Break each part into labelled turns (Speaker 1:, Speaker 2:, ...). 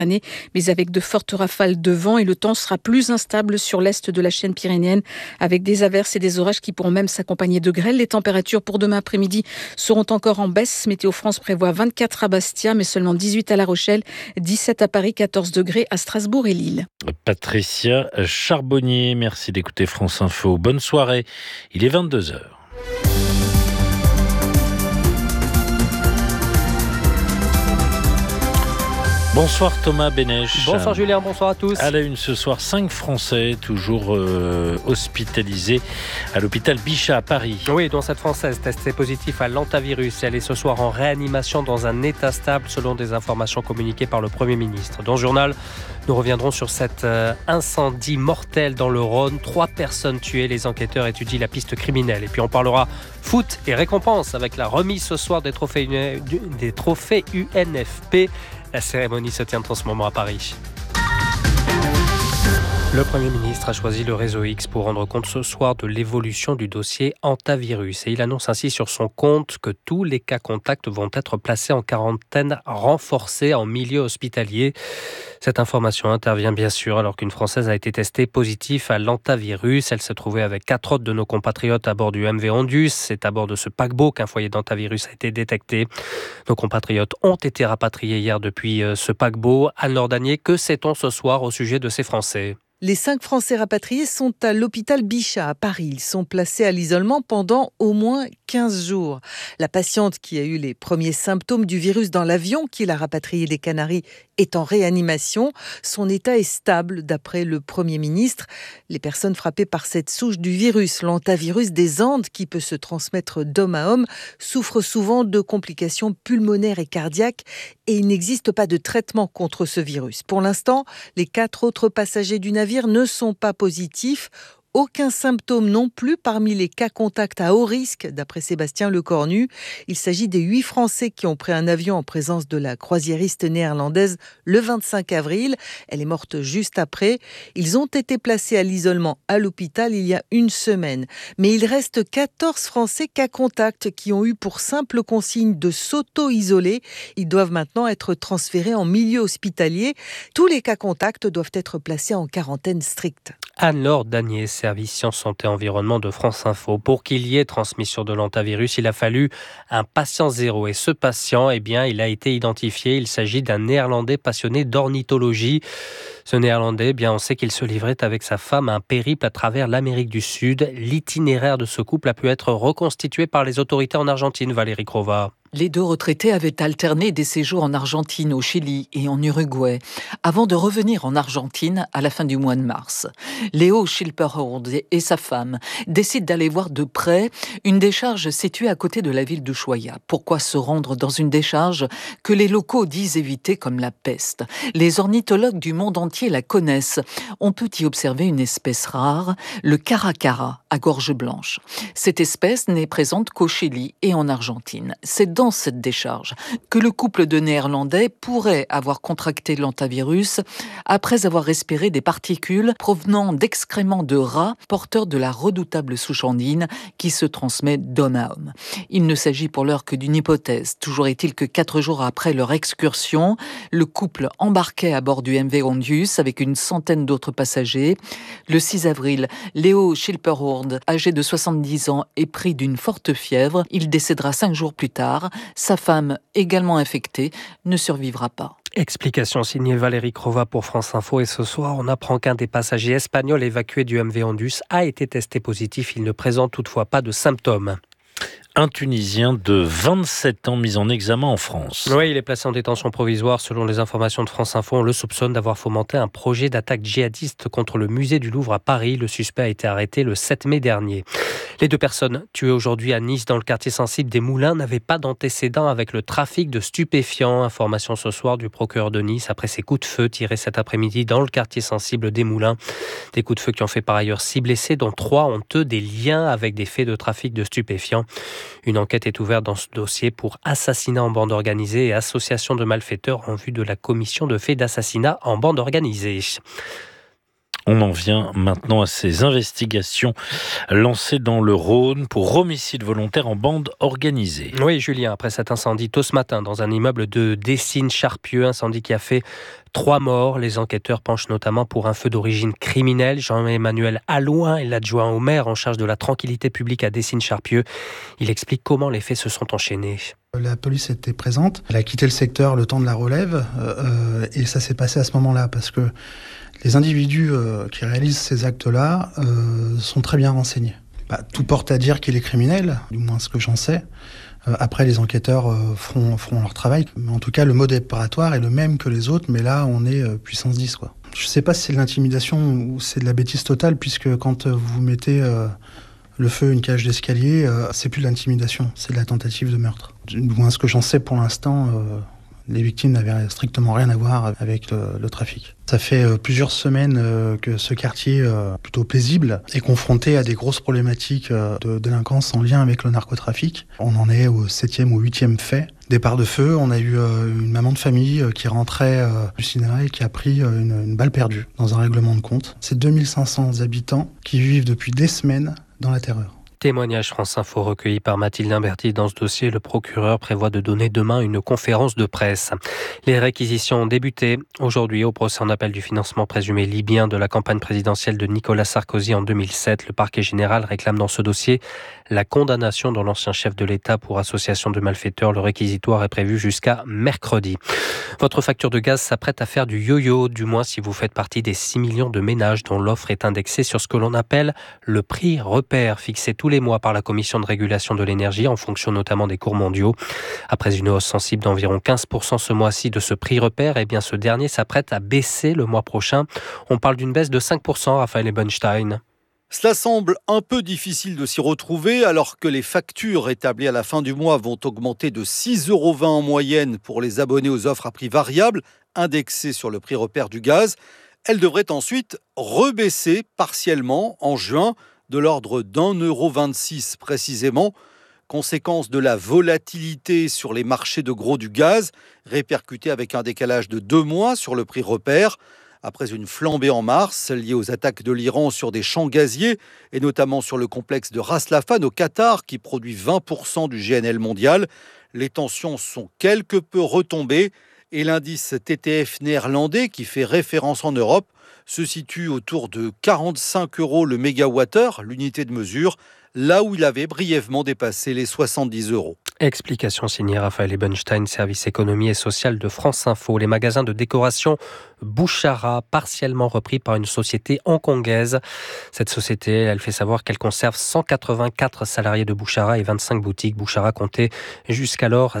Speaker 1: mais avec de fortes rafales de vent et le temps sera plus instable sur l'est de la chaîne pyrénéenne avec des averses et des orages qui pourront même s'accompagner de grêle. Les températures pour demain après-midi seront encore en baisse. Météo France prévoit 24 à Bastia, mais seulement 18 à La Rochelle, 17 à Paris, 14 degrés à Strasbourg et Lille.
Speaker 2: Patricia Charbonnier, merci d'écouter France Info. Bonne soirée, il est 22h. Bonsoir Thomas Bénèche.
Speaker 3: Bonsoir Julien, bonsoir à tous.
Speaker 2: À la une ce soir, 5 Français toujours hospitalisés à l'hôpital Bichat à Paris.
Speaker 3: Oui, dont cette Française testée positive à l'hantavirus. Elle est ce soir en réanimation dans un état stable selon des informations communiquées par le Premier ministre. Dans le journal, nous reviendrons sur cet incendie mortel dans le Rhône. 3 personnes tuées, les enquêteurs étudient la piste criminelle. Et puis on parlera foot et récompenses avec la remise ce soir des trophées UNFP. La cérémonie se tient en ce moment à Paris. Le Premier ministre a choisi le réseau X pour rendre compte ce soir de l'évolution du dossier hantavirus. Et il annonce ainsi sur son compte que tous les cas contacts vont être placés en quarantaine renforcée en milieu hospitalier. Cette information intervient bien sûr alors qu'une Française a été testée positive à l'hantavirus. Elle se trouvait avec 4 autres de nos compatriotes à bord du MV Ondus. C'est à bord de ce paquebot qu'un foyer d'hantavirus a été détecté. Nos compatriotes ont été rapatriés hier depuis ce paquebot. Anne Nordanier, que sait-on ce soir au sujet de ces Français ?
Speaker 4: Les 5 Français rapatriés sont à l'hôpital Bichat à Paris. Ils sont placés à l'isolement pendant au moins 15 jours. La patiente qui a eu les premiers symptômes du virus dans l'avion qui l'a rapatriée des Canaries est en réanimation. Son état est stable d'après le Premier ministre. Les personnes frappées par cette souche du virus, l'hantavirus des Andes qui peut se transmettre d'homme à homme, souffrent souvent de complications pulmonaires et cardiaques et il n'existe pas de traitement contre ce virus. Pour l'instant, les 4 autres passagers du navire ne sont pas positifs. Aucun symptôme non plus parmi les cas contacts à haut risque, d'après Sébastien Lecornu. Il s'agit des 8 Français qui ont pris un avion en présence de la croisiériste néerlandaise le 25 avril. Elle est morte juste après. Ils ont été placés à l'isolement à l'hôpital il y a une semaine. Mais il reste 14 Français cas contacts qui ont eu pour simple consigne de s'auto-isoler. Ils doivent maintenant être transférés en milieu hospitalier. Tous les cas contacts doivent être placés en quarantaine stricte.
Speaker 3: Anne-Laure Danier, service Sciences, Santé, Environnement de France Info. Pour qu'il y ait transmission de l'hantavirus, il a fallu un patient zéro. Et ce patient, il a été identifié. Il s'agit d'un Néerlandais passionné d'ornithologie. Ce Néerlandais, on sait qu'il se livrait avec sa femme à un périple à travers l'Amérique du Sud. L'itinéraire de ce couple a pu être reconstitué par les autorités en Argentine, Valérie Crova.
Speaker 5: Les 2 retraités avaient alterné des séjours en Argentine, au Chili et en Uruguay, avant de revenir en Argentine à la fin du mois de mars. Léo Schilperhorn et sa femme décident d'aller voir de près une décharge située à côté de la ville d'Ushuaia. Pourquoi se rendre dans une décharge que les locaux disent éviter comme la peste ? Les ornithologues du monde entier la connaissent. On peut y observer une espèce rare, le caracara à gorge blanche. Cette espèce n'est présente qu'au Chili et en Argentine. C'est dans cette décharge que le couple de Néerlandais pourrait avoir contracté l'hantavirus après avoir respiré des particules provenant d'excréments de rats porteurs de la redoutable souche andine qui se transmet d'homme à homme. Il ne s'agit pour l'heure que d'une hypothèse. Toujours est-il que 4 jours après leur excursion, le couple embarquait à bord du MV Ondus avec une centaine d'autres passagers. Le 6 avril, Léo Schilperhorn, âgé de 70 ans, est pris d'une forte fièvre. Il décédera 5 jours plus tard. Sa femme, également infectée, ne survivra pas.
Speaker 3: Explication signée Valérie Crova pour France Info. Et ce soir, on apprend qu'un des passagers espagnols évacués du MV Ondus a été testé positif. Il ne présente toutefois pas de symptômes.
Speaker 2: Un Tunisien de 27 ans mis en examen en France.
Speaker 3: Oui, il est placé en détention provisoire. Selon les informations de France Info, on le soupçonne d'avoir fomenté un projet d'attaque djihadiste contre le musée du Louvre à Paris. Le suspect a été arrêté le 7 mai dernier. Les 2 personnes tuées aujourd'hui à Nice dans le quartier sensible des Moulins n'avaient pas d'antécédents avec le trafic de stupéfiants. Information ce soir du procureur de Nice après ces coups de feu tirés cet après-midi dans le quartier sensible des Moulins. Des coups de feu qui ont fait par ailleurs 6 blessés, dont 3 ont eux des liens avec des faits de trafic de stupéfiants. Une enquête est ouverte dans ce dossier pour assassinat en bande organisée et association de malfaiteurs en vue de la commission de faits d'assassinat en bande organisée.
Speaker 2: On en vient maintenant à ces investigations lancées dans le Rhône pour homicide volontaire en bande organisée.
Speaker 3: Oui, Julien, après cet incendie tôt ce matin dans un immeuble de Dessines-Charpieu, incendie qui a fait 3 morts. Les enquêteurs penchent notamment pour un feu d'origine criminelle. Jean-Emmanuel Allouin est l'adjoint au maire en charge de la tranquillité publique à Dessines-Charpieu. Il explique comment les faits se sont enchaînés.
Speaker 6: La police était présente, elle a quitté le secteur le temps de la relève et ça s'est passé à ce moment-là parce que les individus qui réalisent ces actes-là sont très bien renseignés. Tout porte à dire qu'il est criminel, du moins ce que j'en sais. Après, les enquêteurs feront leur travail. Mais en tout cas, le mode opératoire est le même que les autres, mais là, on est puissance 10, quoi. Je ne sais pas si c'est de l'intimidation ou c'est de la bêtise totale, puisque quand vous mettez le feu, une cage d'escalier, c'est plus de l'intimidation, c'est de la tentative de meurtre. Du moins, ce que j'en sais pour l'instant, les victimes n'avaient strictement rien à voir avec le trafic. Ça fait plusieurs semaines que ce quartier, plutôt paisible, est confronté à des grosses problématiques de délinquance en lien avec le narcotrafic. On en est au 7e ou 8e fait. Départ de feu, on a eu une maman de famille qui rentrait du cinéma et qui a pris une balle perdue dans un règlement de compte. C'est 2500 habitants qui vivent depuis des semaines dans la terreur.
Speaker 3: Témoignage France Info recueilli par Mathilde Imberti dans ce dossier. Le procureur prévoit de donner demain une conférence de presse. Les réquisitions ont débuté aujourd'hui au procès en appel du financement présumé libyen de la campagne présidentielle de Nicolas Sarkozy en 2007. Le parquet général réclame dans ce dossier la condamnation de l'ancien chef de l'État pour association de malfaiteurs. Le réquisitoire est prévu jusqu'à mercredi. Votre facture de gaz s'apprête à faire du yo-yo, du moins si vous faites partie des 6 millions de ménages dont l'offre est indexée sur ce que l'on appelle le prix repère, fixé tous les mois par la Commission de régulation de l'énergie en fonction notamment des cours mondiaux. Après une hausse sensible d'environ 15% ce mois-ci de ce prix repère, eh bien ce dernier s'apprête à baisser le mois prochain. On parle d'une baisse de 5%, Raphaël Ebenstein.
Speaker 7: Cela semble un peu difficile de s'y retrouver alors que les factures établies à la fin du mois vont augmenter de 6,20 € en moyenne pour les abonnés aux offres à prix variable, indexées sur le prix repère du gaz. Elles devraient ensuite rebaisser partiellement en juin, de l'ordre d'1,26 € précisément, conséquence de la volatilité sur les marchés de gros du gaz, répercutée avec un décalage de 2 mois sur le prix repère. Après une flambée en mars liée aux attaques de l'Iran sur des champs gaziers et notamment sur le complexe de Ras Laffan au Qatar qui produit 20% du GNL mondial, les tensions sont quelque peu retombées et l'indice TTF néerlandais qui fait référence en Europe se situe autour de 45 € le mégawattheure, l'unité de mesure, là où il avait brièvement dépassé les 70 €.
Speaker 3: Explication signée Raphaël Ebenstein, service économie et social de France Info. Les magasins de décoration Bouchara, partiellement repris par une société hongkongaise. Cette société, elle fait savoir qu'elle conserve 184 salariés de Bouchara et 25 boutiques. Bouchara comptait jusqu'alors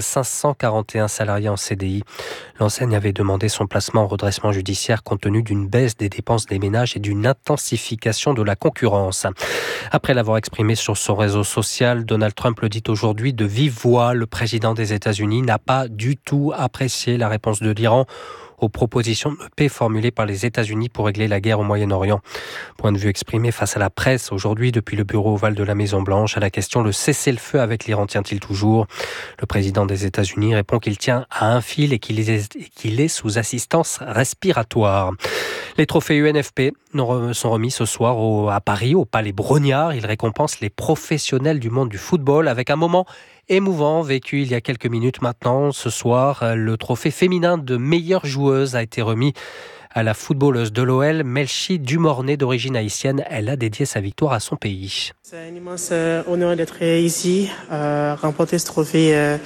Speaker 3: 541 salariés en CDI. L'enseigne avait demandé son placement en redressement judiciaire compte tenu d'une baisse des dépenses des ménages et d'une intensification de la concurrence. Après l'avoir exprimé sur son réseau social, Donald Trump le dit aujourd'hui de vive voix. Le président des États-Unis n'a pas du tout apprécié la réponse de l'Iran aux propositions de paix formulées par les États-Unis pour régler la guerre au Moyen-Orient. Point de vue exprimé face à la presse aujourd'hui depuis le bureau ovale de la Maison-Blanche à la question « Le cessez-le-feu avec l'Iran tient-il toujours ?» Le président des États-Unis répond qu'il tient à un fil et qu'il est sous assistance respiratoire. Les trophées UNFP sont remis ce soir à Paris, au Palais Brognard. Ils récompensent les professionnels du monde du football avec un moment émouvant vécu il y a quelques minutes maintenant. Ce soir, le trophée féminin de meilleure joueuse a été remis à la footballeuse de l'OL, Melchi Dumornay, d'origine haïtienne. Elle a dédié sa victoire à son pays.
Speaker 8: C'est un immense honneur d'être ici, remporter ce trophée.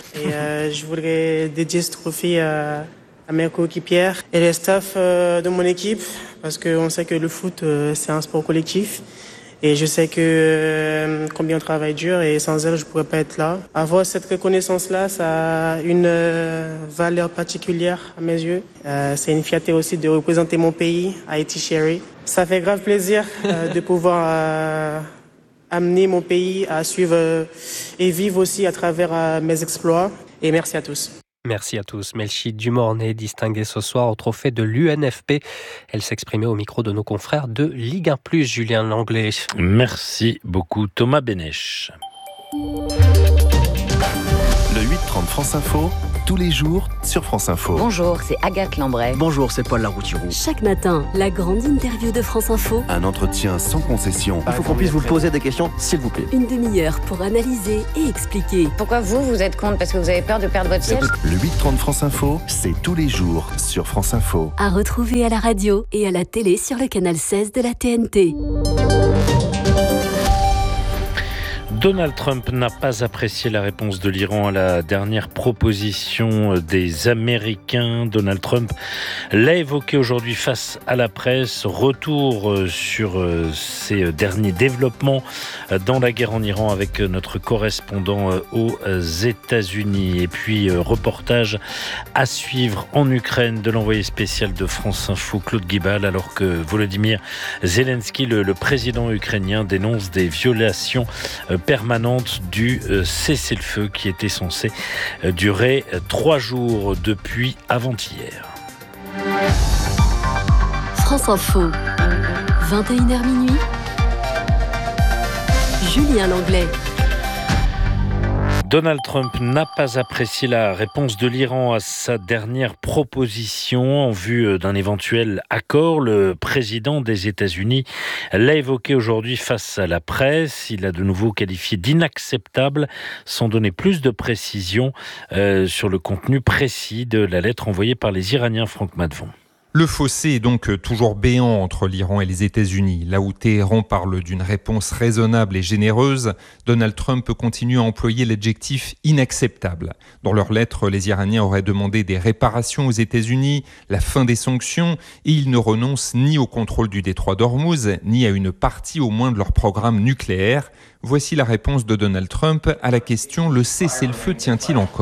Speaker 8: Et je voudrais dédier ce trophée à mes coéquipières et les staffs de mon équipe, parce qu'on sait que le foot, c'est un sport collectif. Et je sais que combien on travaille dur et sans elle, je ne pourrais pas être là. Avoir cette reconnaissance-là, ça a une valeur particulière à mes yeux. C'est une fierté aussi de représenter mon pays, Haïti Chérie. Ça fait grave plaisir de pouvoir amener mon pays à suivre et vivre aussi à travers mes exploits. Et merci à tous.
Speaker 3: Merci à tous. Melchi Dumornay, distinguée ce soir au trophée de l'UNFP. Elle s'exprimait au micro de nos confrères de Ligue 1+, Julien Langlais.
Speaker 2: Merci beaucoup, Thomas Benech.
Speaker 9: Le 8h30 France Info, tous les jours sur France Info.
Speaker 10: Bonjour, c'est Agathe Lambray.
Speaker 11: Bonjour, c'est Paul Larouturou.
Speaker 12: Chaque matin, la grande interview de France Info.
Speaker 9: Un entretien sans concession.
Speaker 11: Il faut qu'on puisse vous poser des questions, s'il vous plaît.
Speaker 12: Une demi-heure pour analyser et expliquer.
Speaker 10: Pourquoi vous êtes contre? Parce que vous avez peur de perdre votre siège?
Speaker 9: Le 8h30 France Info, c'est tous les jours sur France Info.
Speaker 12: À retrouver à la radio et à la télé sur le canal 16 de la TNT.
Speaker 2: Donald Trump n'a pas apprécié la réponse de l'Iran à la dernière proposition des Américains. Donald Trump l'a évoqué aujourd'hui face à la presse. Retour sur ces derniers développements dans la guerre en Iran avec notre correspondant aux États-Unis. Et puis reportage à suivre en Ukraine de l'envoyé spécial de France Info, Claude Guibal, alors que Volodymyr Zelensky, le président ukrainien, dénonce des violations permanente du cessez-le-feu qui était censé durer 3 jours depuis avant-hier.
Speaker 12: France Info, 21h minuit. Julien Langlais.
Speaker 2: Donald Trump n'a pas apprécié la réponse de l'Iran à sa dernière proposition en vue d'un éventuel accord. Le président des États-Unis l'a évoqué aujourd'hui face à la presse. Il a de nouveau qualifié d'inacceptable, sans donner plus de précisions sur le contenu précis de la lettre envoyée par les Iraniens. Franck Madvon.
Speaker 13: Le fossé est donc toujours béant entre l'Iran et les États-Unis. Là où Téhéran parle d'une réponse raisonnable et généreuse, Donald Trump continue à employer l'adjectif inacceptable. Dans leur lettre, les Iraniens auraient demandé des réparations aux États-Unis, la fin des sanctions, et ils ne renoncent ni au contrôle du détroit d'Ormuz, ni à une partie au moins de leur programme nucléaire. Voici la réponse de Donald Trump à la question « Le cessez-le-feu tient-il encore ?»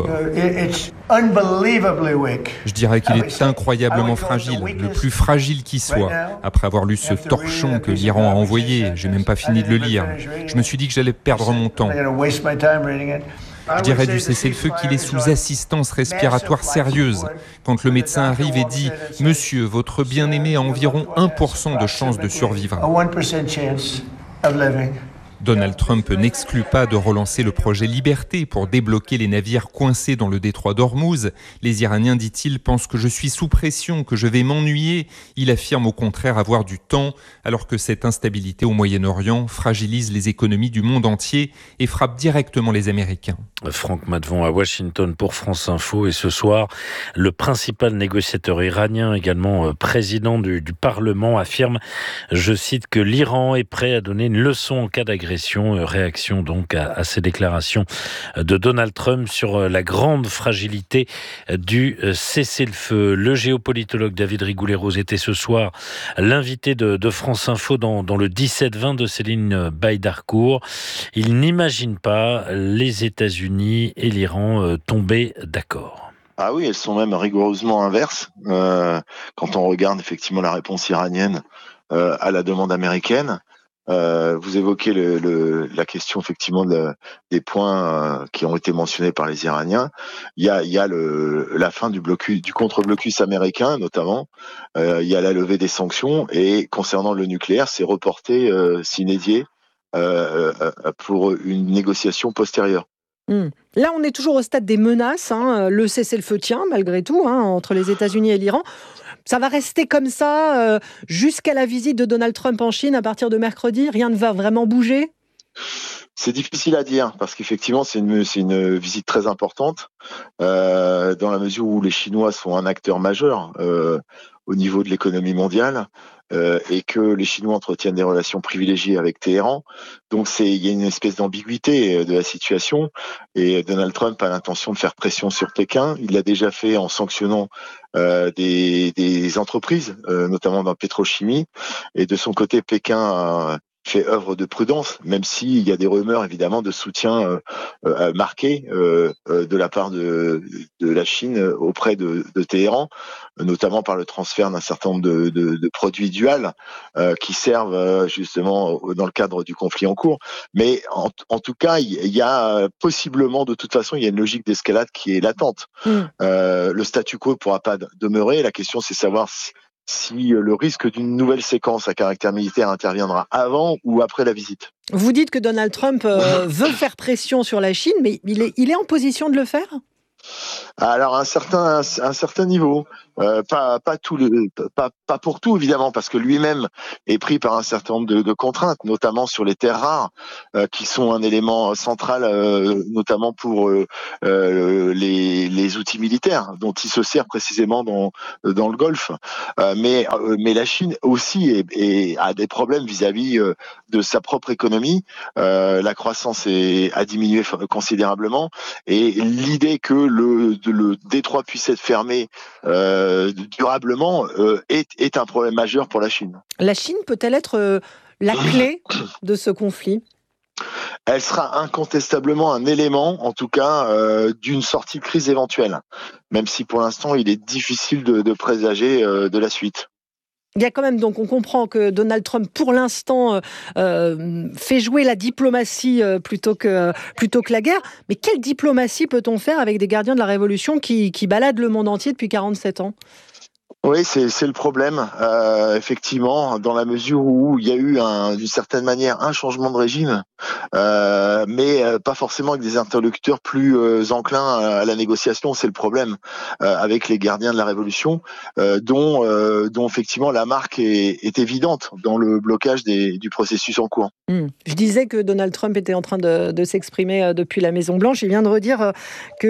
Speaker 13: Je dirais qu'il est incroyablement fragile, le plus fragile qui soit. Après avoir lu ce torchon que l'Iran a envoyé, j'ai même pas fini de le lire. Je me suis dit que j'allais perdre mon temps. Je dirais du cessez-le-feu qu'il est sous assistance respiratoire sérieuse. Quand le médecin arrive et dit « Monsieur, votre bien-aimé a environ 1% de chance de survivre ». Donald Trump n'exclut pas de relancer le projet Liberté pour débloquer les navires coincés dans le détroit d'Ormuz. Les Iraniens, dit-il, pensent que je suis sous pression, que je vais m'ennuyer. Il affirme au contraire avoir du temps, alors que cette instabilité au Moyen-Orient fragilise les économies du monde entier et frappe directement les Américains.
Speaker 2: Franck Madvon à Washington pour France Info. Et ce soir, le principal négociateur iranien, également président du Parlement, affirme, je cite, que l'Iran est prêt à donner une leçon en cas d'agression. Réaction donc à ces déclarations de Donald Trump sur la grande fragilité du cessez-le-feu. Le géopolitologue David Rigoulet-Rose était ce soir l'invité de France Info dans le 17-20 de Céline Baïdarcourt. Il n'imagine pas les États-Unis et l'Iran tomber d'accord.
Speaker 14: Ah oui, elles sont même rigoureusement inverses. Quand on regarde effectivement la réponse iranienne à la demande américaine, vous évoquez la question effectivement des points qui ont été mentionnés par les Iraniens. Il y a la fin du contre-blocus américain notamment. Il y a la levée des sanctions et concernant le nucléaire, c'est reporté sine die pour une négociation postérieure.
Speaker 15: Là, on est toujours au stade des menaces. Le cessez-le-feu tient malgré tout entre les États-Unis et l'Iran. Ça va rester comme ça jusqu'à la visite de Donald Trump en Chine à partir de mercredi? Rien ne va vraiment bouger?
Speaker 14: C'est difficile à dire parce qu'effectivement c'est une visite très importante dans la mesure où les Chinois sont un acteur majeur au niveau de l'économie mondiale et que les Chinois entretiennent des relations privilégiées avec Téhéran. Donc il y a une espèce d'ambiguïté de la situation et Donald Trump a l'intention de faire pression sur Pékin. Il l'a déjà fait en sanctionnant des entreprises, notamment dans la pétrochimie. Et de son côté, Pékin fait œuvre de prudence, même s'il y a des rumeurs évidemment de soutien marqué de la part de la Chine auprès de Téhéran, notamment par le transfert d'un certain nombre de produits duals qui servent justement dans le cadre du conflit en cours. Mais en tout cas, il y a possiblement, de toute façon, il y a une logique d'escalade qui est latente. Le statu quo ne pourra pas demeurer. La question, c'est savoir si le risque d'une nouvelle séquence à caractère militaire interviendra avant ou après la visite.
Speaker 15: Vous dites que Donald Trump veut faire pression sur la Chine, mais il est en position de le faire ?
Speaker 14: Alors un certain niveau, pas pour tout évidemment, parce que lui-même est pris par un certain nombre de contraintes, notamment sur les terres rares, qui sont un élément central, notamment pour les outils militaires dont il se sert précisément dans le Golfe. Mais la Chine aussi a des problèmes vis-à-vis de sa propre économie. La croissance a diminué considérablement, et l'idée que le détroit puisse être fermé durablement est un problème majeur pour la Chine.
Speaker 15: La Chine peut-elle être la clé de ce conflit ?
Speaker 14: Elle sera incontestablement un élément, en tout cas, d'une sortie de crise éventuelle, même si pour l'instant il est difficile de présager de la suite.
Speaker 15: Il y a quand même, donc on comprend que Donald Trump, pour l'instant, fait jouer la diplomatie plutôt que la guerre. Mais quelle diplomatie peut-on faire avec des gardiens de la Révolution qui baladent le monde entier depuis 47 ans ?
Speaker 14: Oui, c'est le problème, effectivement, dans la mesure où il y a eu d'une certaine manière un changement de régime, mais pas forcément avec des interlocuteurs plus enclins à la négociation. C'est le problème avec les gardiens de la Révolution, dont effectivement la marque est évidente dans le blocage du processus en cours.
Speaker 15: Je disais que Donald Trump était en train de s'exprimer depuis la Maison-Blanche. Il vient de redire qu'il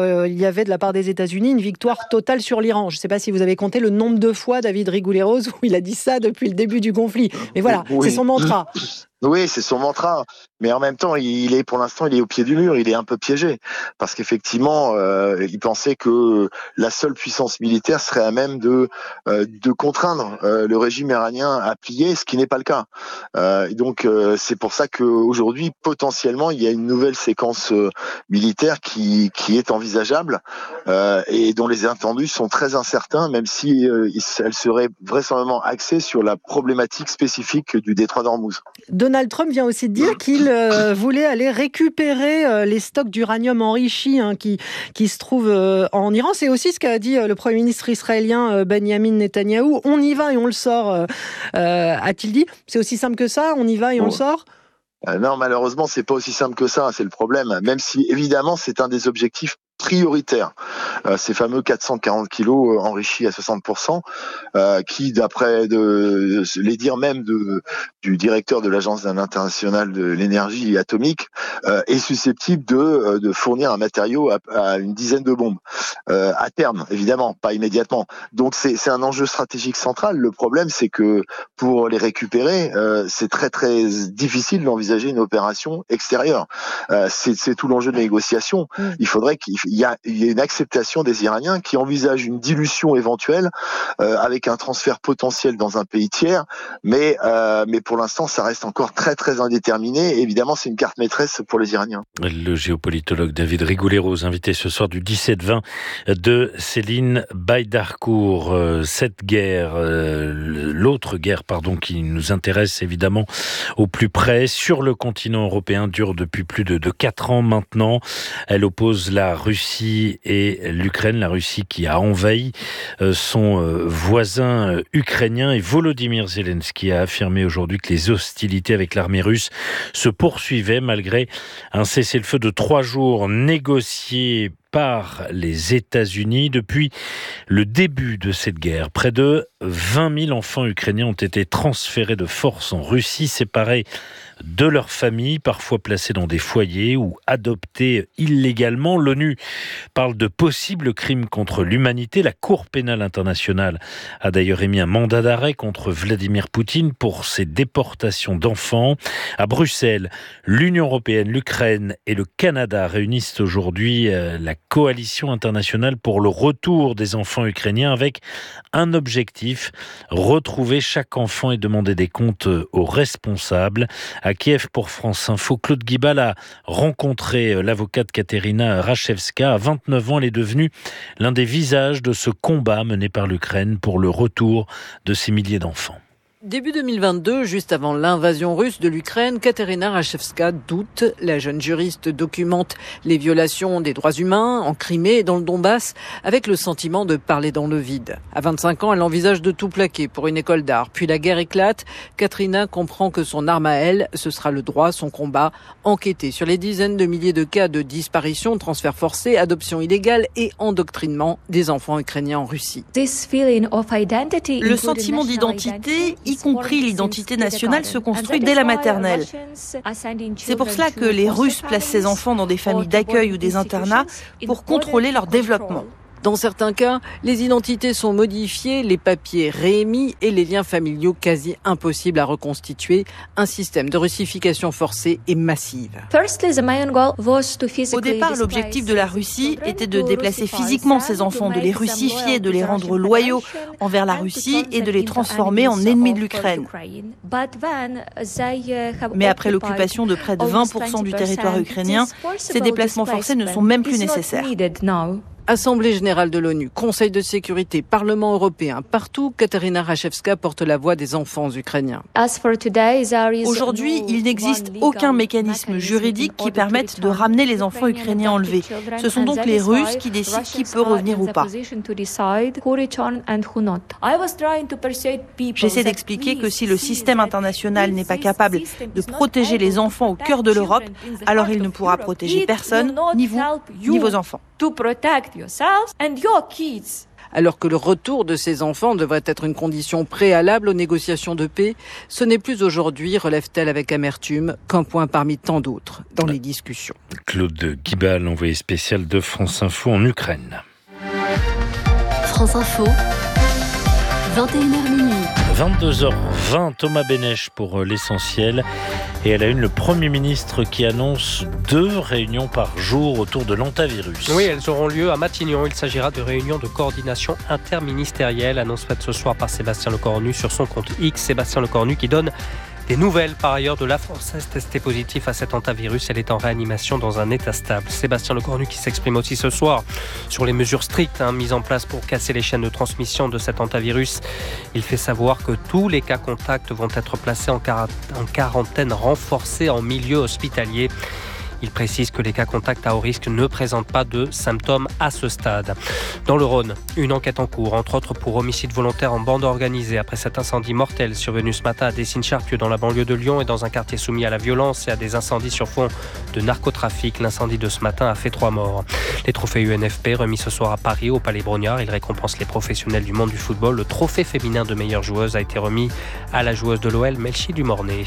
Speaker 15: y avait de la part des États-Unis une victoire totale sur l'Iran. Je ne sais pas si vous avez compté le nombre de fois, David Rigoulet-Rose, où il a dit ça depuis le début du conflit. Mais voilà, oui. C'est son mantra.
Speaker 14: Oui, c'est son mantra. Mais en même temps, pour l'instant, il est au pied du mur. Il est un peu piégé. Parce qu'effectivement, il pensait que la seule puissance militaire serait à même de contraindre le régime iranien à plier, ce qui n'est pas le cas. Donc, c'est pour ça qu'aujourd'hui, potentiellement, il y a une nouvelle séquence militaire qui est envisageable et dont les attendus sont très incertains, même si elle serait vraisemblablement axée sur la problématique spécifique du détroit d'Ormuz.
Speaker 15: Donald Trump vient aussi de dire qu'il voulait aller récupérer les stocks d'uranium enrichi qui se trouvent en Iran. C'est aussi ce qu'a dit le Premier ministre israélien Benjamin Netanyahou. On y va et on le sort, a-t-il dit. C'est aussi simple que ça, on y va et on le sort ?
Speaker 14: Non, malheureusement, c'est pas aussi simple que ça, c'est le problème. Même si, évidemment, c'est un des objectifs prioritaires. Ces fameux 440 kilos enrichis à 60%, qui, d'après les dires même du directeur de l'Agence internationale de l'énergie atomique, est susceptible de fournir un matériau à une dizaine de bombes. À terme, évidemment, pas immédiatement. Donc c'est un enjeu stratégique central. Le problème, c'est que pour les récupérer, c'est très très difficile d'envisager une opération extérieure. C'est tout l'enjeu de la négociation. Il faudrait qu'il y ait une acceptation des Iraniens qui envisagent une dilution éventuelle avec un transfert potentiel dans un pays tiers, mais pour l'instant, ça reste encore très très indéterminé. Et évidemment, c'est une carte maîtresse pour les Iraniens.
Speaker 2: Le géopolitologue David Rigoulet-Rose, invité ce soir du 17-20 de Céline Baydarkour. Cette guerre, l'autre guerre, qui nous intéresse évidemment au plus près, sur le continent européen, dure depuis plus de 4 ans maintenant. Elle oppose la Russie et l'Ukraine, la Russie qui a envahi son voisin ukrainien, et Volodymyr Zelensky a affirmé aujourd'hui que les hostilités avec l'armée russe se poursuivaient malgré un cessez-le-feu de 3 jours négocié par les États-Unis. Depuis le début de cette guerre, près de 20 000 enfants ukrainiens ont été transférés de force en Russie, séparés de leurs familles, parfois placés dans des foyers ou adoptés illégalement. L'ONU parle de possibles crimes contre l'humanité. La Cour pénale internationale a d'ailleurs émis un mandat d'arrêt contre Vladimir Poutine pour ces déportations d'enfants. À Bruxelles, l'Union européenne, l'Ukraine et le Canada réunissent aujourd'hui la coalition internationale pour le retour des enfants ukrainiens avec un objectif: retrouver chaque enfant et demander des comptes aux responsables. À Kiev, pour France Info, Claude Guibal a rencontré l'avocate Katerina Rachevska. À 29 ans, elle est devenue l'un des visages de ce combat mené par l'Ukraine pour le retour de ces milliers d'enfants.
Speaker 5: Début 2022, juste avant l'invasion russe de l'Ukraine, Kateryna Rachevska doute. La jeune juriste documente les violations des droits humains en Crimée et dans le Donbass avec le sentiment de parler dans le vide. À 25 ans, elle envisage de tout plaquer pour une école d'art. Puis la guerre éclate. Kateryna comprend que son arme à elle, ce sera le droit, son combat, enquêter sur les dizaines de milliers de cas de disparition, transferts forcés, adoption illégale et endoctrinement des enfants ukrainiens en Russie.
Speaker 16: Le sentiment d'identité, y compris l'identité nationale, se construit dès la maternelle. C'est pour cela que les Russes placent ces enfants dans des familles d'accueil ou des internats pour contrôler leur développement.
Speaker 5: Dans certains cas, les identités sont modifiées, les papiers réémis et les liens familiaux quasi impossibles à reconstituer. Un système de russification forcée et massive.
Speaker 16: Au départ, l'objectif de la Russie était de déplacer physiquement ces enfants, de les russifier, de les rendre loyaux envers la Russie et de les transformer en ennemis de l'Ukraine. Mais après l'occupation de près de 20% du territoire ukrainien, ces déplacements forcés ne sont même plus nécessaires.
Speaker 5: Assemblée générale de l'ONU, Conseil de sécurité, Parlement européen, partout, Kateryna Rachevska porte la voix des enfants ukrainiens.
Speaker 16: Aujourd'hui, il n'existe aucun mécanisme juridique qui permette de ramener les enfants ukrainiens enlevés. Ce sont donc les Russes qui décident qui peut revenir ou pas. J'essaie d'expliquer que si le système international n'est pas capable de protéger les enfants au cœur de l'Europe, alors il ne pourra protéger personne, ni vous, ni vos enfants.
Speaker 5: Alors que le retour de ces enfants devrait être une condition préalable aux négociations de paix, ce n'est plus aujourd'hui, relève-t-elle avec amertume, qu'un point parmi tant d'autres dans les discussions.
Speaker 2: Claude Guibal, envoyé spécial de France Info en Ukraine.
Speaker 12: France Info, 21h minuit.
Speaker 2: 22h20, Thomas Bénèche pour l'essentiel. Et à la une, le Premier ministre qui annonce 2 réunions par jour autour de l'hantavirus.
Speaker 3: Oui, elles auront lieu à Matignon. Il s'agira de réunions de coordination interministérielle. Annonce faite ce soir par Sébastien Lecornu sur son compte X. Sébastien Lecornu qui donne des nouvelles par ailleurs de la Française testée positive à cet hantavirus. Elle est en réanimation dans un état stable. Sébastien Lecornu qui s'exprime aussi ce soir sur les mesures strictes mises en place pour casser les chaînes de transmission de cet hantavirus. Il fait savoir que tous les cas contacts vont être placés en quarantaine renforcée en milieu hospitalier. Il précise que les cas contacts à haut risque ne présentent pas de symptômes à ce stade. Dans le Rhône, une enquête en cours, entre autres pour homicide volontaire en bande organisée, après cet incendie mortel survenu ce matin à Dessines-Charpieu dans la banlieue de Lyon et dans un quartier soumis à la violence et à des incendies sur fond de narcotrafic. L'incendie de ce matin a fait 3 morts. Les trophées UNFP remis ce soir à Paris au Palais Brongniart. Ils récompensent les professionnels du monde du football. Le trophée féminin de meilleure joueuse a été remis à la joueuse de l'OL, Melchi Dumornay.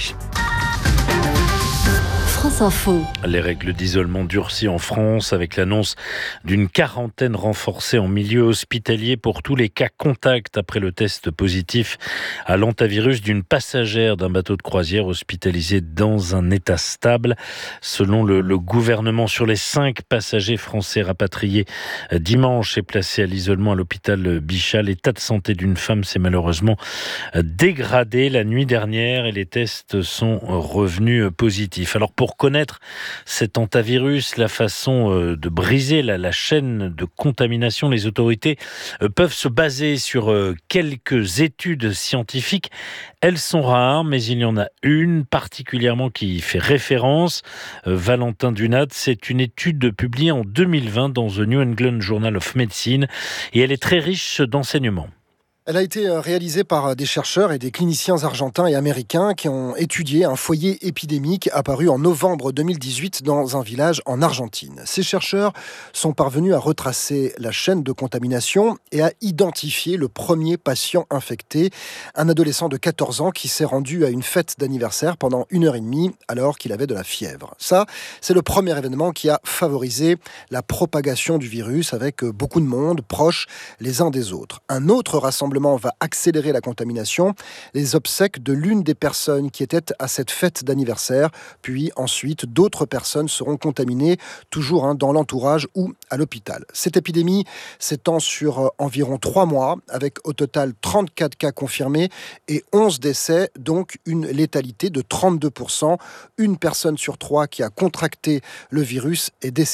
Speaker 12: France Info.
Speaker 2: Les règles d'isolement durcies en France avec l'annonce d'une quarantaine renforcée en milieu hospitalier pour tous les cas contacts après le test positif à l'hantavirus d'une passagère d'un bateau de croisière hospitalisée dans un état stable. Selon le gouvernement, sur les 5 passagers français rapatriés dimanche et placés à l'isolement à l'hôpital Bichat, l'état de santé d'une femme s'est malheureusement dégradé la nuit dernière et les tests sont revenus positifs. Alors pour connaître cet hantavirus, la façon de briser la chaîne de contamination, les autorités peuvent se baser sur quelques études scientifiques. Elles sont rares, mais il y en a une particulièrement qui fait référence. Valentin Dunat, c'est une étude publiée en 2020 dans The New England Journal of Medicine et elle est très riche d'enseignements.
Speaker 17: Elle a été réalisée par des chercheurs et des cliniciens argentins et américains qui ont étudié un foyer épidémique apparu en novembre 2018 dans un village en Argentine. Ces chercheurs sont parvenus à retracer la chaîne de contamination et à identifier le premier patient infecté, un adolescent de 14 ans qui s'est rendu à une fête d'anniversaire pendant 1h30 alors qu'il avait de la fièvre. Ça, c'est le premier événement qui a favorisé la propagation du virus avec beaucoup de monde proches les uns des autres. Un autre rassemblement va accélérer la contamination, les obsèques de l'une des personnes qui étaient à cette fête d'anniversaire, puis ensuite d'autres personnes seront contaminées, toujours dans l'entourage ou à l'hôpital. Cette épidémie s'étend sur environ 3 mois, avec au total 34 cas confirmés et 11 décès, donc une létalité de 32%. Une personne sur 3 qui a contracté le virus est décédée.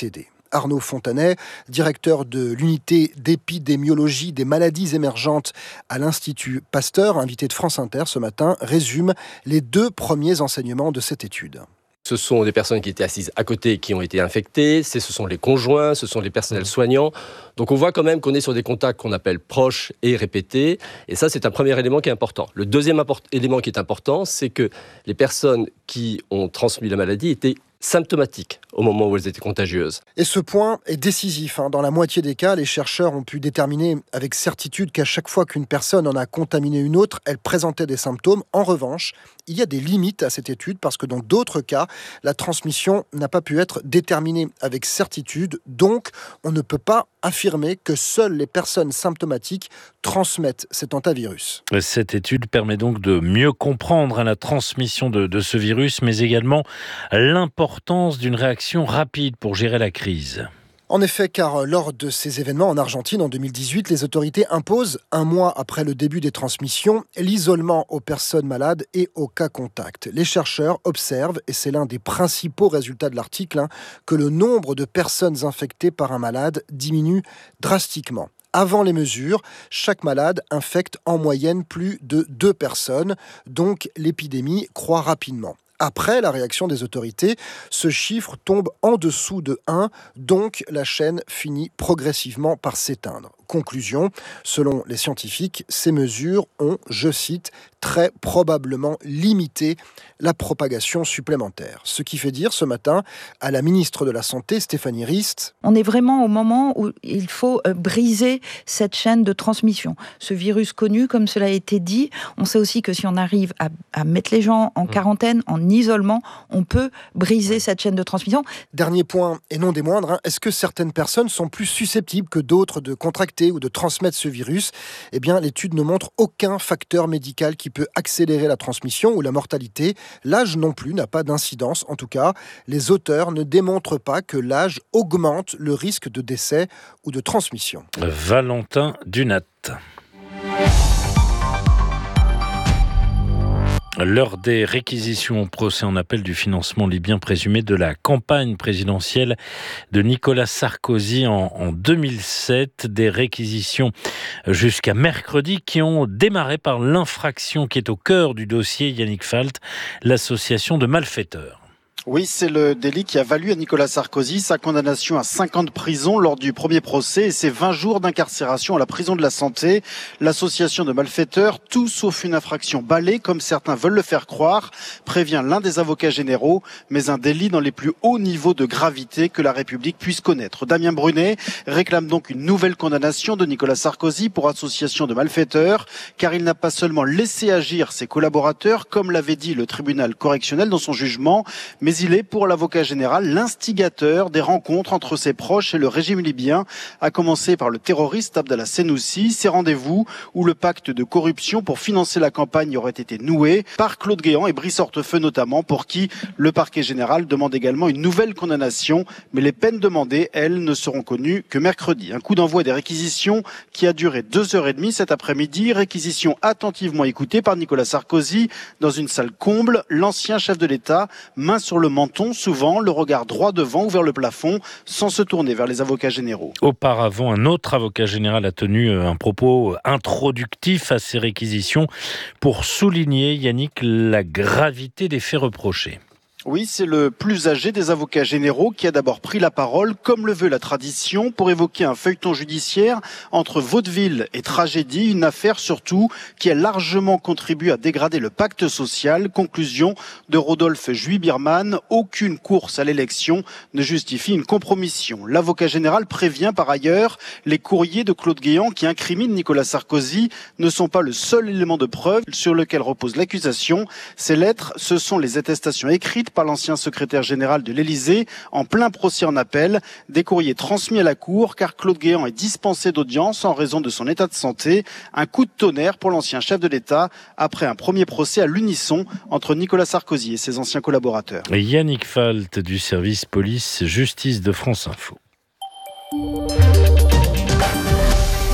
Speaker 17: Arnaud Fontanet, directeur de l'unité d'épidémiologie des maladies émergentes à l'Institut Pasteur, invité de France Inter ce matin, résume les 2 premiers enseignements de cette étude.
Speaker 18: Ce sont des personnes qui étaient assises à côté qui ont été infectées, ce sont les conjoints, ce sont les personnels soignants. Donc on voit quand même qu'on est sur des contacts qu'on appelle proches et répétés. Et ça, c'est un premier élément qui est important. Le deuxième élément qui est important, c'est que les personnes qui ont transmis la maladie étaient symptomatiques au moment où elles étaient contagieuses.
Speaker 17: Et ce point est décisif. Dans la moitié des cas, les chercheurs ont pu déterminer avec certitude qu'à chaque fois qu'une personne en a contaminé une autre, elle présentait des symptômes. En revanche, il y a des limites à cette étude parce que dans d'autres cas, la transmission n'a pas pu être déterminée avec certitude. Donc, on ne peut pas affirmer que seules les personnes symptomatiques transmettent cet hantavirus.
Speaker 2: Cette étude permet donc de mieux comprendre la transmission de ce virus, mais également l'importance d'une réaction rapide pour gérer la crise.
Speaker 17: En effet, car lors de ces événements en Argentine en 2018, les autorités imposent, 1 mois après le début des transmissions, l'isolement aux personnes malades et aux cas contacts. Les chercheurs observent, et c'est l'un des principaux résultats de l'article, que le nombre de personnes infectées par un malade diminue drastiquement. Avant les mesures, chaque malade infecte en moyenne plus de 2 personnes, donc l'épidémie croît rapidement. Après la réaction des autorités, ce chiffre tombe en dessous de 1, donc la chaîne finit progressivement par s'éteindre. Conclusion, selon les scientifiques, ces mesures ont, je cite, très probablement limité la propagation supplémentaire. Ce qui fait dire ce matin à la ministre de la Santé, Stéphanie Rist,
Speaker 19: on est vraiment au moment où il faut briser cette chaîne de transmission. Ce virus connu, comme cela a été dit, on sait aussi que si on arrive à mettre les gens en quarantaine, en isolement, on peut briser cette chaîne de transmission.
Speaker 17: Dernier point, et non des moindres, est-ce que certaines personnes sont plus susceptibles que d'autres de contracter ou de transmettre ce virus? Eh bien, l'étude ne montre aucun facteur médical qui peut accélérer la transmission ou la mortalité. L'âge non plus n'a pas d'incidence. En tout cas, les auteurs ne démontrent pas que l'âge augmente le risque de décès ou de transmission.
Speaker 2: Valentin Dunat. L'heure des réquisitions au procès en appel du financement libyen présumé de la campagne présidentielle de Nicolas Sarkozy en 2007. Des réquisitions jusqu'à mercredi qui ont démarré par l'infraction qui est au cœur du dossier, Yannick Falt, l'association de malfaiteurs.
Speaker 20: Oui, c'est le délit qui a valu à Nicolas Sarkozy sa condamnation à 5 ans de prison lors du premier procès et ses 20 jours d'incarcération à la prison de la Santé. L'association de malfaiteurs, tout sauf une infraction balai, comme certains veulent le faire croire, prévient l'un des avocats généraux, mais un délit dans les plus hauts niveaux de gravité que la République puisse connaître. Damien Brunet réclame donc une nouvelle condamnation de Nicolas Sarkozy pour association de malfaiteurs, car il n'a pas seulement laissé agir ses collaborateurs, comme l'avait dit le tribunal correctionnel dans son jugement, mais il est, pour l'avocat général, l'instigateur des rencontres entre ses proches et le régime libyen, à commencer par le terroriste Abdallah Senoussi. Ces rendez-vous où le pacte de corruption pour financer la campagne aurait été noué par Claude Guéant et Brice Hortefeux notamment, pour qui le parquet général demande également une nouvelle condamnation. Mais les peines demandées, elles, ne seront connues que mercredi. Un coup d'envoi des réquisitions qui a duré 2h30 cet après-midi. Réquisition attentivement écoutée par Nicolas Sarkozy dans une salle comble. L'ancien chef de l'État, main sur le menton, souvent le regard droit devant ou vers le plafond, sans se tourner vers les avocats généraux.
Speaker 2: Auparavant, un autre avocat général a tenu un propos introductif à ces réquisitions pour souligner, Yannick, la gravité des faits reprochés.
Speaker 20: Oui, c'est le plus âgé des avocats généraux qui a d'abord pris la parole, comme le veut la tradition, pour évoquer un feuilleton judiciaire entre vaudeville et tragédie, une affaire surtout qui a largement contribué à dégrader le pacte social. Conclusion de Rodolphe Juy-Birman, aucune course à l'élection ne justifie une compromission. L'avocat général prévient par ailleurs, les courriers de Claude Guéant qui incriminent Nicolas Sarkozy ne sont pas le seul élément de preuve sur lequel repose l'accusation. Ces lettres, ce sont les attestations écrites par l'ancien secrétaire général de l'Élysée en plein procès en appel, des courriers transmis à la Cour car Claude Guéant est dispensé d'audience en raison de son état de santé. Un coup de tonnerre pour l'ancien chef de l'État après un premier procès à l'unisson entre Nicolas Sarkozy et ses anciens collaborateurs.
Speaker 2: Yannick Falt du service police-justice de France Info.
Speaker 9: L'info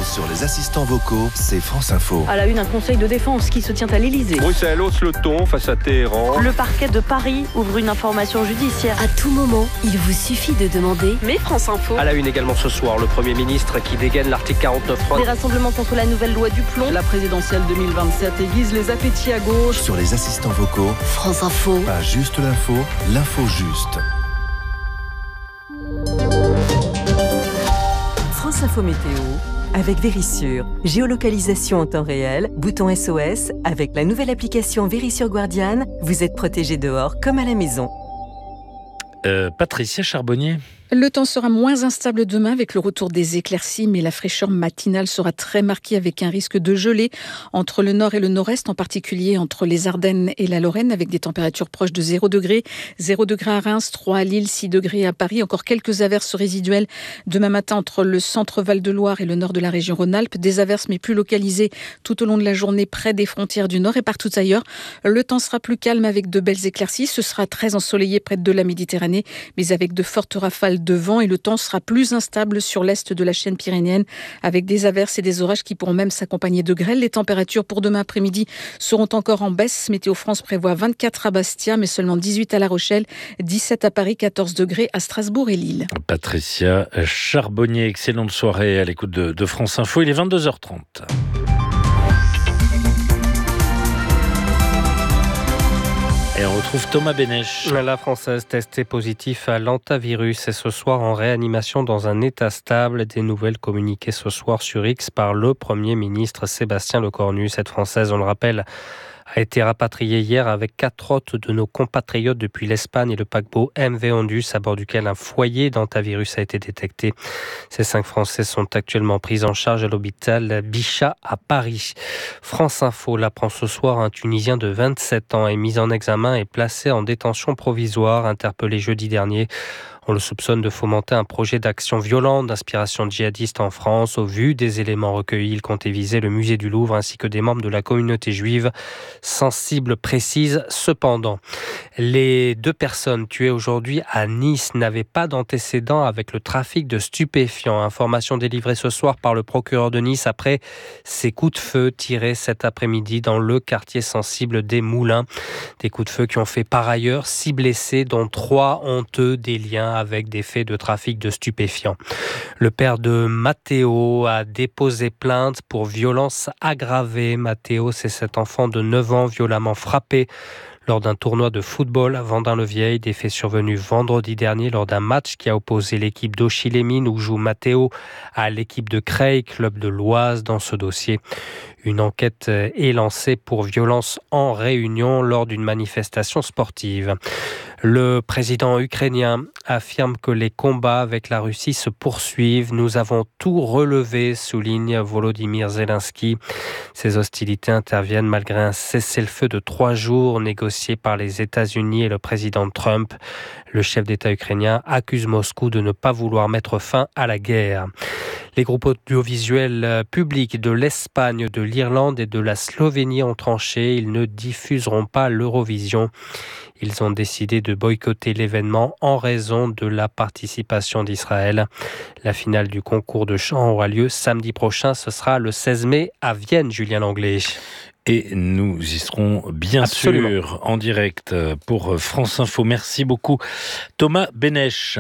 Speaker 9: Sur les assistants vocaux, c'est France Info.
Speaker 21: À la une, un conseil de défense qui se tient à l'Elysée.
Speaker 22: Bruxelles hausse le ton face à Téhéran.
Speaker 21: Le parquet de Paris ouvre une information judiciaire.
Speaker 12: À tout moment, il vous suffit de demander.
Speaker 21: Mais France Info.
Speaker 3: À la une également ce soir, le Premier ministre qui dégaine l'article 49.3.
Speaker 21: Des rassemblements contre la nouvelle loi du plomb.
Speaker 23: La présidentielle 2027 aiguise les appétits à gauche.
Speaker 9: Sur les assistants vocaux,
Speaker 12: France Info.
Speaker 9: Pas juste l'info, l'info juste.
Speaker 24: France Info Météo avec Vérissure. Géolocalisation en temps réel, bouton SOS. Avec la nouvelle application Vérissure Guardian, vous êtes protégé dehors comme à la maison.
Speaker 2: Patricia Charbonnier.
Speaker 1: Le temps sera moins instable demain avec le retour des éclaircies, mais la fraîcheur matinale sera très marquée avec un risque de gelée entre le nord et le nord-est, en particulier entre les Ardennes et la Lorraine, avec des températures proches de 0 degré. 0 degré à Reims, 3 à Lille, 6 degrés à Paris. Encore quelques averses résiduelles demain matin entre le centre Val-de-Loire et le nord de la région Rhône-Alpes. Des averses, mais plus localisées tout au long de la journée près des frontières du nord et partout ailleurs. Le temps sera plus calme avec de belles éclaircies. Ce sera très ensoleillé près de la Méditerranée, mais avec de fortes rafales de vent, et le temps sera plus instable sur l'est de la chaîne pyrénéenne avec des averses et des orages qui pourront même s'accompagner de grêle. Les températures pour demain après-midi seront encore en baisse. Météo France prévoit 24 à Bastia, mais seulement 18 à La Rochelle, 17 à Paris, 14 degrés à Strasbourg et Lille.
Speaker 2: Patricia Charbonnier, excellente soirée à l'écoute de France Info. Il est 22h30. Et on retrouve Thomas Bénèche.
Speaker 3: La Française testée positive à l'hantavirus est ce soir en réanimation dans un état stable. Des nouvelles communiquées ce soir sur X par le Premier ministre Sébastien Lecornu. Cette Française, on le rappelle, a été rapatriée hier avec 4 autres de nos compatriotes depuis l'Espagne et le paquebot MV Ondus, à bord duquel un foyer d'hantavirus a été détecté. Ces 5 Français sont actuellement pris en charge à l'hôpital Bichat à Paris. France Info l'apprend ce soir, un Tunisien de 27 ans est mis en examen et placé en détention provisoire, interpellé jeudi dernier. On le soupçonne de fomenter un projet d'action violente d'inspiration djihadiste en France. Au vu des éléments recueillis, il comptait viser le musée du Louvre ainsi que des membres de la communauté juive. Sans cible précise cependant. Les 2 personnes tuées aujourd'hui à Nice n'avaient pas d'antécédents avec le trafic de stupéfiants. Information délivrée ce soir par le procureur de Nice après ces coups de feu tirés cet après-midi dans le quartier sensible des Moulins. Des coups de feu qui ont fait par ailleurs 6 blessés, dont 3 ont eux des liens avec des faits de trafic de stupéfiants. Le père de Matteo a déposé plainte pour violence aggravée. Matteo, c'est cet enfant de 9 ans violemment frappé lors d'un tournoi de football à Vendin-le-Vieil. Des faits survenus vendredi dernier lors d'un match qui a opposé l'équipe d'Auchy-les-Mines où joue Matteo à l'équipe de Creil, club de l'Oise. Dans ce dossier, une enquête est lancée pour violence en réunion lors d'une manifestation sportive. Le président ukrainien affirme que les combats avec la Russie se poursuivent. Nous avons tout relevé, souligne Volodymyr Zelensky. Ces hostilités interviennent malgré un cessez-le-feu de 3 jours négocié par les États-Unis et le président Trump. Le chef d'État ukrainien accuse Moscou de ne pas vouloir mettre fin à la guerre. Les groupes audiovisuels publics de l'Espagne, de l'Irlande et de la Slovénie ont tranché. Ils ne diffuseront pas l'Eurovision. Ils ont décidé de boycotter l'événement en raison de la participation d'Israël. La finale du concours de chant aura lieu samedi prochain. Ce sera le 16 mai à Vienne, Julien Langlais.
Speaker 2: Et nous y serons bien sûr en direct pour France Info. Merci beaucoup Thomas Bénèche.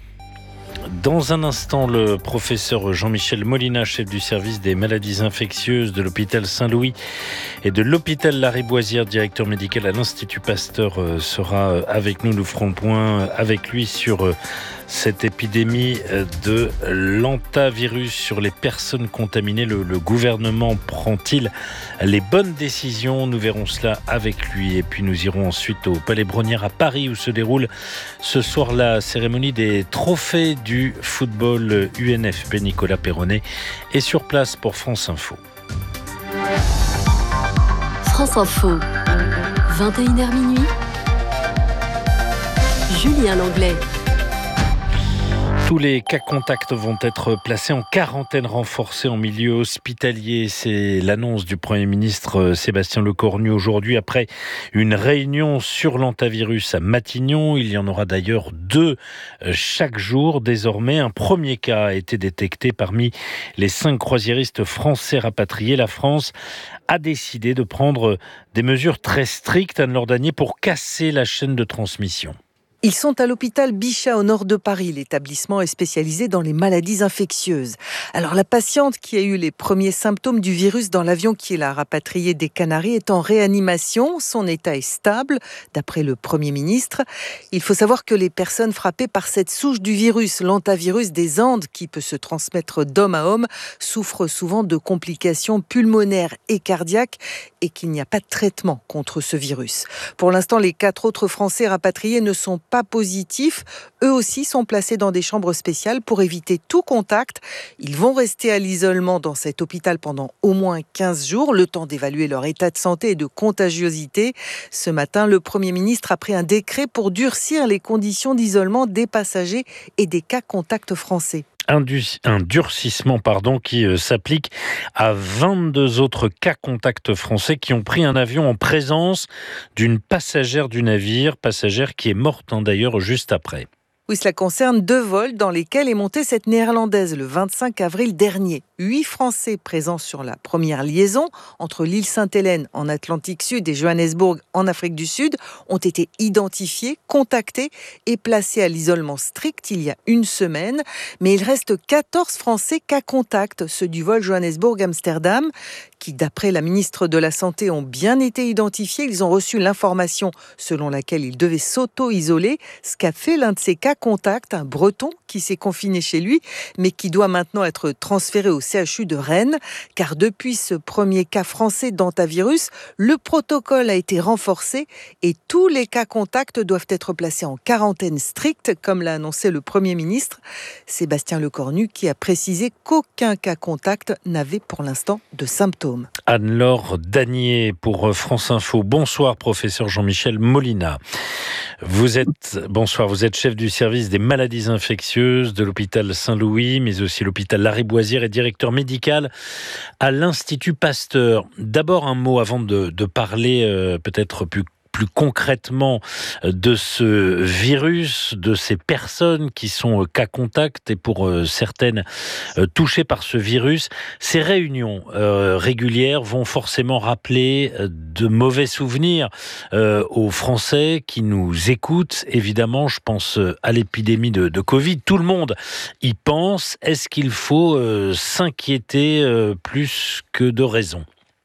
Speaker 2: Dans un instant, le professeur Jean-Michel Molina, chef du service des maladies infectieuses de l'hôpital Saint-Louis et de l'hôpital Lariboisière, directeur médical à l'Institut Pasteur, sera avec nous. Nous ferons le point avec lui sur cette épidémie de l'hantavirus, sur les personnes contaminées. Le gouvernement prend-il les bonnes décisions? Nous verrons cela avec lui. Et puis nous irons ensuite au Palais Brongniart à Paris où se déroule ce soir la cérémonie des trophées du football UNFP. Nicolas Perronnet est sur place pour France Info.
Speaker 12: France Info, 21h minuit. Julien Langlais.
Speaker 2: Tous les cas contacts vont être placés en quarantaine renforcée en milieu hospitalier. C'est l'annonce du Premier ministre Sébastien Lecornu aujourd'hui après une réunion sur l'hantavirus à Matignon. Il y en aura d'ailleurs 2 chaque jour. Désormais, un premier cas a été détecté parmi les 5 croisiéristes français rapatriés. La France a décidé de prendre des mesures très strictes, Anne-Laure Danier, pour casser la chaîne de transmission.
Speaker 4: Ils sont à l'hôpital Bichat au nord de Paris. L'établissement est spécialisé dans les maladies infectieuses. Alors la patiente qui a eu les premiers symptômes du virus dans l'avion qui l'a rapatriée des Canaries est en réanimation. Son état est stable, d'après le Premier ministre. Il faut savoir que les personnes frappées par cette souche du virus, l'hantavirus des Andes, qui peut se transmettre d'homme à homme, souffrent souvent de complications pulmonaires et cardiaques et qu'il n'y a pas de traitement contre ce virus. Pour l'instant, les 4 autres Français rapatriés ne sont pas positifs. Eux aussi sont placés dans des chambres spéciales pour éviter tout contact. Ils vont rester à l'isolement dans cet hôpital pendant au moins 15 jours, le temps d'évaluer leur état de santé et de contagiosité. Ce matin, le Premier ministre a pris un décret pour durcir les conditions d'isolement des passagers et des cas contacts français.
Speaker 2: Un durcissement qui s'applique à 22 autres cas contacts français qui ont pris un avion en présence d'une passagère du navire, passagère qui est morte d'ailleurs juste après.
Speaker 4: Oui, cela concerne 2 vols dans lesquels est montée cette néerlandaise le 25 avril dernier. 8 Français présents sur la première liaison entre l'île Sainte-Hélène en Atlantique Sud et Johannesburg en Afrique du Sud ont été identifiés, contactés et placés à l'isolement strict il y a une semaine. Mais il reste 14 Français cas contact, ceux du vol Johannesburg-Amsterdam, qui, d'après la ministre de la Santé, ont bien été identifiés. Ils ont reçu l'information selon laquelle ils devaient s'auto-isoler, ce qu'a fait l'un de ces cas contact, un Breton qui s'est confiné chez lui, mais qui doit maintenant être transféré au CHU de Rennes, car depuis ce premier cas français d'hantavirus, le protocole a été renforcé et tous les cas contacts doivent être placés en quarantaine stricte, comme l'a annoncé le Premier ministre Sébastien Lecornu, qui a précisé qu'aucun cas contact n'avait pour l'instant de symptômes.
Speaker 2: Anne-Laure Danier pour France Info. Bonsoir, professeur Jean-Michel Molina. Vous êtes chef du service des maladies infectieuses de l'hôpital Saint-Louis, mais aussi l'hôpital Lariboisière et directeur médical à l'Institut Pasteur. D'abord un mot avant de parler peut-être plus concrètement de ce virus, de ces personnes qui sont cas contact et pour certaines touchées par ce virus. Ces réunions régulières vont forcément rappeler de mauvais souvenirs aux Français qui nous écoutent. Évidemment, je pense à l'épidémie de Covid. Tout le monde y pense. Est-ce qu'il faut s'inquiéter plus que de raison ?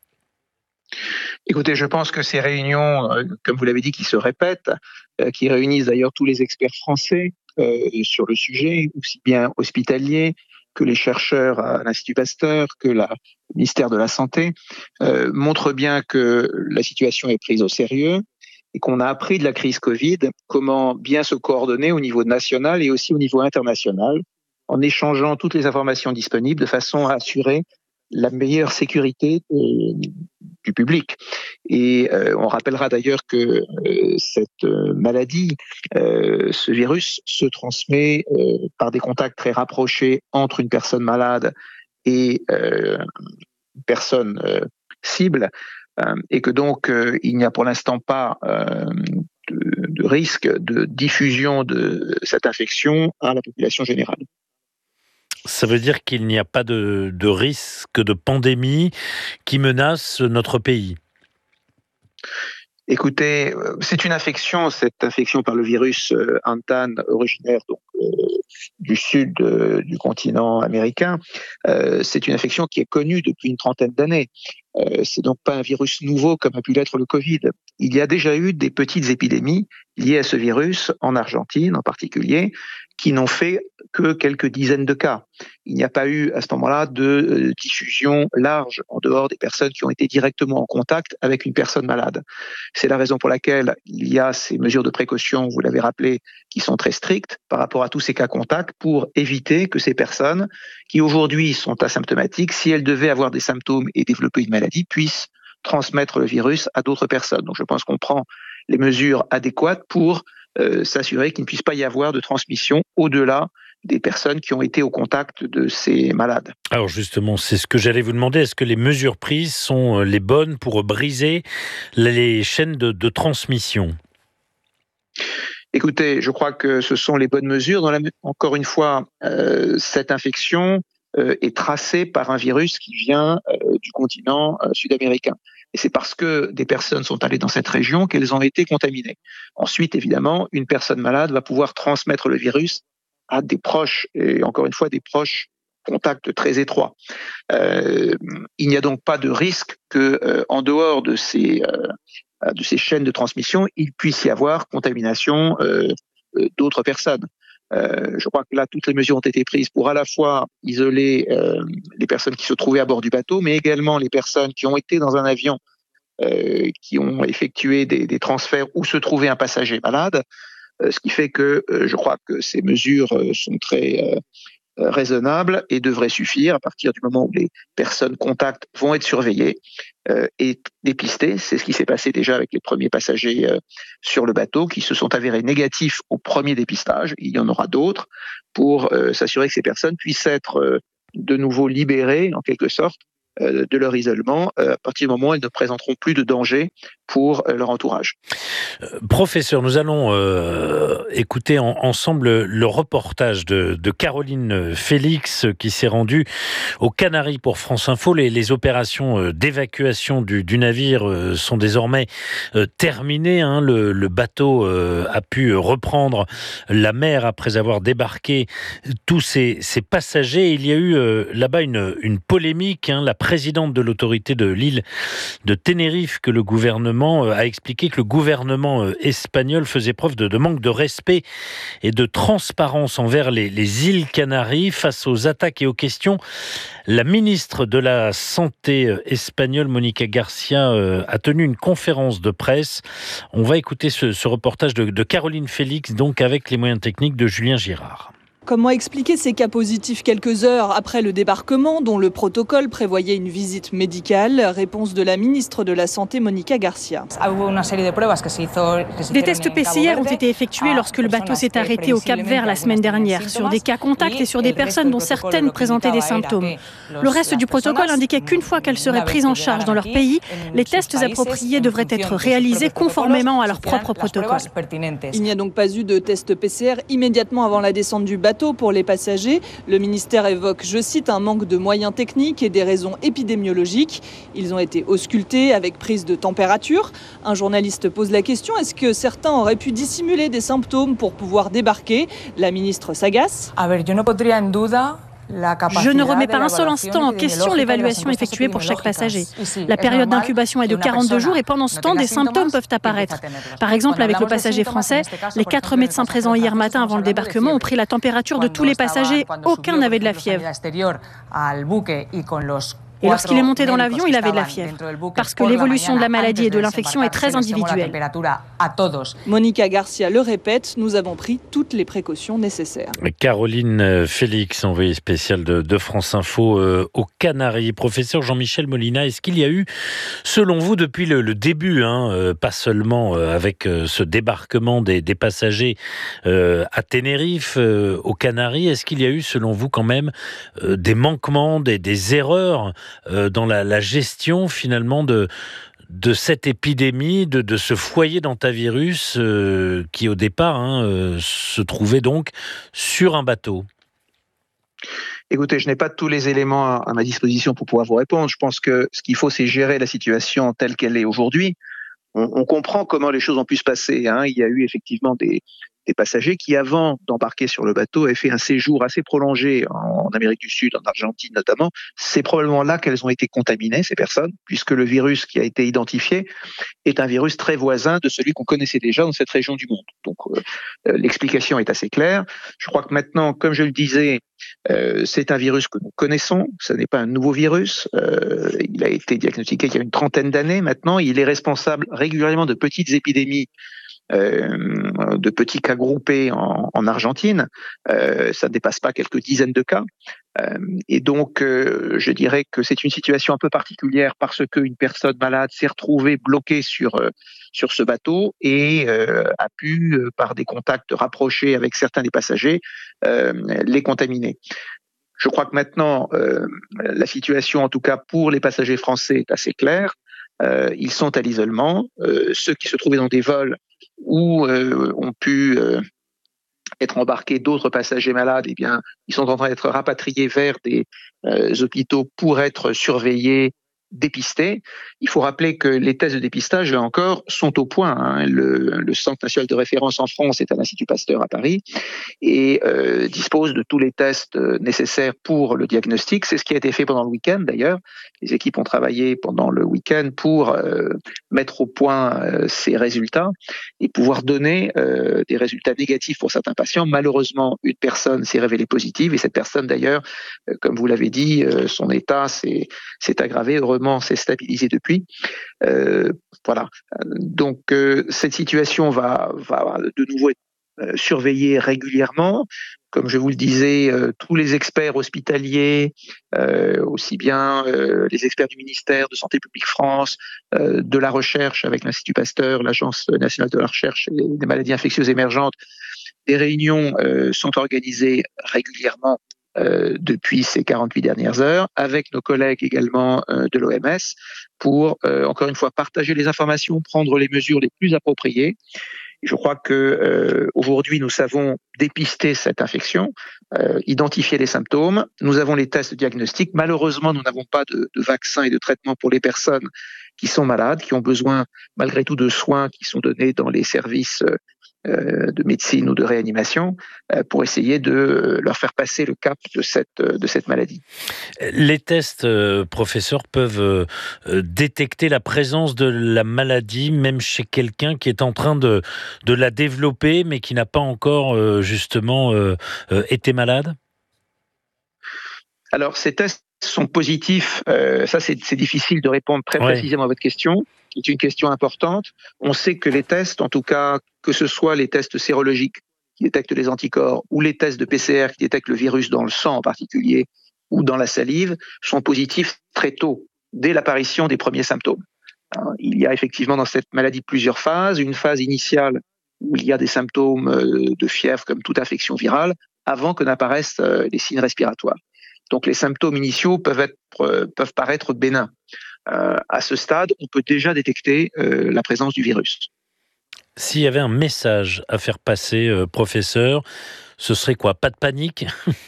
Speaker 6: Écoutez, je pense que ces réunions, comme vous l'avez dit, qui se répètent, qui réunissent d'ailleurs tous les experts français sur le sujet, aussi bien hospitaliers que les chercheurs à l'Institut Pasteur, que le ministère de la Santé, montrent bien que la situation est prise au sérieux et qu'on a appris de la crise Covid comment bien se coordonner au niveau national et aussi au niveau international en échangeant toutes les informations disponibles de façon à assurer la meilleure sécurité du public. Et on rappellera d'ailleurs que cette maladie, ce virus, se transmet par des contacts très rapprochés entre une personne malade et une personne cible, et que donc il n'y a pour l'instant pas de risque de diffusion de cette infection à la population générale.
Speaker 2: Ça veut dire qu'il n'y a pas de risque de pandémie qui menace notre pays ?
Speaker 6: Écoutez, c'est une infection, cette infection par le virus Antan, originaire donc, du sud du continent américain. C'est une infection qui est connue depuis une trentaine d'années. C'est donc pas un virus nouveau comme a pu l'être le Covid. Il y a déjà eu des petites épidémies liées à ce virus, en Argentine en particulier, qui n'ont fait que quelques dizaines de cas. Il n'y a pas eu à ce moment-là de diffusion large en dehors des personnes qui ont été directement en contact avec une personne malade. C'est la raison pour laquelle il y a ces mesures de précaution, vous l'avez rappelé, qui sont très strictes par rapport à tous ces cas contacts pour éviter que ces personnes qui aujourd'hui sont asymptomatiques, si elles devaient avoir des symptômes et développer une maladie, puissent transmettre le virus à d'autres personnes. Donc je pense qu'on prend les mesures adéquates pour s'assurer qu'il ne puisse pas y avoir de transmission au-delà des personnes qui ont été au contact de ces malades.
Speaker 2: Alors justement, c'est ce que j'allais vous demander. Est-ce que les mesures prises sont les bonnes pour briser les chaînes de transmission ?
Speaker 6: Écoutez, je crois que ce sont les bonnes mesures. Encore une fois, cette infection est tracée par un virus qui vient du continent sud-américain. Et c'est parce que des personnes sont allées dans cette région qu'elles ont été contaminées. Ensuite, évidemment, une personne malade va pouvoir transmettre le virus à des proches, et encore une fois, des proches contacts très étroits. Il n'y a donc pas de risque que, en dehors de ces chaînes de transmission, il puisse y avoir contamination d'autres personnes. Je crois que là, toutes les mesures ont été prises pour à la fois isoler les personnes qui se trouvaient à bord du bateau, mais également les personnes qui ont été dans un avion, qui ont effectué des transferts où se trouvait un passager malade, ce qui fait que je crois que ces mesures sont très raisonnables et devraient suffire à partir du moment où les personnes contacts vont être surveillées et dépistées. C'est ce qui s'est passé déjà avec les premiers passagers sur le bateau qui se sont avérés négatifs au premier dépistage. Il y en aura d'autres pour s'assurer que ces personnes puissent être de nouveau libérées en quelque sorte de leur isolement à partir du moment où elles ne présenteront plus de danger pour leur entourage.
Speaker 2: Professeur, nous allons écouter ensemble le reportage de Caroline Félix qui s'est rendue aux Canaries pour France Info. Les opérations d'évacuation du navire sont désormais terminées. Le bateau a pu reprendre la mer après avoir débarqué tous ses passagers. Il y a eu là-bas une polémique. La présidente de l'autorité de l'île de Tenerife que le gouvernement a expliqué que le gouvernement espagnol faisait preuve de manque de respect et de transparence envers les îles Canaries face aux attaques et aux questions. La ministre de la Santé espagnole, Mónica García, a tenu une conférence de presse. On va écouter ce reportage de Caroline Félix, donc avec les moyens techniques de Julien Girard.
Speaker 7: Comment expliquer ces cas positifs quelques heures après le débarquement, dont le protocole prévoyait une visite médicale? Réponse de la ministre de la Santé, Mónica García.
Speaker 8: Des tests PCR ont été effectués lorsque le bateau s'est arrêté au Cap-Vert la semaine dernière, sur des cas contacts et sur des personnes dont certaines présentaient des symptômes. Le reste du protocole indiquait qu'une fois qu'elles seraient prises en charge dans leur pays, les tests appropriés devraient être réalisés conformément à leur propre protocole.
Speaker 7: Il n'y a donc pas eu de test PCR immédiatement avant la descente du bateau pour les passagers. Le ministère évoque, je cite, un manque de moyens techniques et des raisons épidémiologiques. Ils ont été auscultés avec prise de température. Un journaliste pose la question, est-ce que certains auraient pu dissimuler des symptômes pour pouvoir débarquer? La ministre s'agace.
Speaker 8: Je ne remets pas un seul instant en question l'évaluation effectuée pour chaque passager. La période d'incubation est de 42 jours et pendant ce temps, des symptômes peuvent apparaître. Par exemple, avec le passager français, les 4 médecins présents hier matin avant le débarquement ont pris la température de tous les passagers. Aucun n'avait de la fièvre. Et lorsqu'il est monté dans l'avion, il avait de la fièvre. Parce que l'évolution de la maladie et de l'infection est très individuelle.
Speaker 7: Mónica García le répète, nous avons pris toutes les précautions nécessaires.
Speaker 2: Caroline Félix, envoyée spéciale de France Info aux Canaries. Professeur Jean-Michel Molina, est-ce qu'il y a eu, selon vous, depuis le début, pas seulement avec ce débarquement des passagers à Tenerife, aux Canaries, est-ce qu'il y a eu, selon vous, quand même, des manquements, des erreurs dans la gestion finalement de cette épidémie, de ce foyer d'hantavirus qui au départ se trouvait donc sur un bateau?
Speaker 6: Écoutez, je n'ai pas tous les éléments à ma disposition pour pouvoir vous répondre. Je pense que ce qu'il faut, c'est gérer la situation telle qu'elle est aujourd'hui. On comprend comment les choses ont pu se passer. Il y a eu effectivement des passagers qui, avant d'embarquer sur le bateau, avaient fait un séjour assez prolongé en Amérique du Sud, en Argentine notamment. C'est probablement là qu'elles ont été contaminées, ces personnes, puisque le virus qui a été identifié est un virus très voisin de celui qu'on connaissait déjà dans cette région du monde. Donc l'explication est assez claire. Je crois que maintenant, comme je le disais, c'est un virus que nous connaissons, ce n'est pas un nouveau virus. Il a été diagnostiqué il y a une trentaine d'années maintenant. Il est responsable régulièrement de petites épidémies, de petits cas groupés en Argentine. Ça ne dépasse pas quelques dizaines de cas. Et donc, je dirais que c'est une situation un peu particulière parce qu'une personne malade s'est retrouvée bloquée sur ce bateau et a pu, par des contacts rapprochés avec certains des passagers, les contaminer. Je crois que maintenant, la situation, en tout cas pour les passagers français, est assez claire. Ils sont à l'isolement. Ceux qui se trouvaient dans des vols où ont pu être embarqués d'autres passagers malades, eh bien, ils sont en train d'être rapatriés vers des hôpitaux pour être surveillés, dépistés. Il faut rappeler que les tests de dépistage, là encore, sont au point, hein. Le Centre national de référence en France est à l'Institut Pasteur à Paris et dispose de tous les tests nécessaires pour le diagnostic. C'est ce qui a été fait pendant le week-end d'ailleurs. Les équipes ont travaillé pendant le week-end pour mettre au point ces résultats et pouvoir donner des résultats négatifs pour certains patients. Malheureusement, une personne s'est révélée positive et cette personne d'ailleurs, comme vous l'avez dit, son état s'est aggravé. Heureusement, s'est stabilisé depuis. Voilà. Donc, cette situation va de nouveau être surveillée régulièrement. Comme je vous le disais, tous les experts hospitaliers, aussi bien les experts du ministère de Santé publique France, de la recherche avec l'Institut Pasteur, l'Agence nationale de la recherche et des maladies infectieuses émergentes, des réunions sont organisées régulièrement depuis ces 48 dernières heures, avec nos collègues également de l'OMS, pour, encore une fois, partager les informations, prendre les mesures les plus appropriées. Je crois que aujourd'hui, nous savons dépister cette infection, identifier les symptômes. Nous avons les tests diagnostiques. Malheureusement, nous n'avons pas de vaccin et de traitement pour les personnes qui sont malades, qui ont besoin, malgré tout, de soins qui sont donnés dans les services de médecine ou de réanimation pour essayer de leur faire passer le cap de cette maladie.
Speaker 2: Les tests, professeur, peuvent détecter la présence de la maladie même chez quelqu'un qui est en train de la développer mais qui n'a pas encore justement été malade ?
Speaker 6: Alors ces tests sont positifs, ça c'est difficile de répondre très précisément à votre question. C'est une question importante. On sait que les tests, en tout cas, que ce soit les tests sérologiques qui détectent les anticorps ou les tests de PCR qui détectent le virus dans le sang en particulier ou dans la salive, sont positifs très tôt, dès l'apparition des premiers symptômes. Il y a effectivement dans cette maladie plusieurs phases. Une phase initiale où il y a des symptômes de fièvre comme toute infection virale avant que n'apparaissent les signes respiratoires. Donc les symptômes initiaux peuvent paraître bénins. À ce stade, on peut déjà détecter la présence du virus.
Speaker 2: S'il y avait un message à faire passer, professeur, ce serait quoi ? Pas de panique ?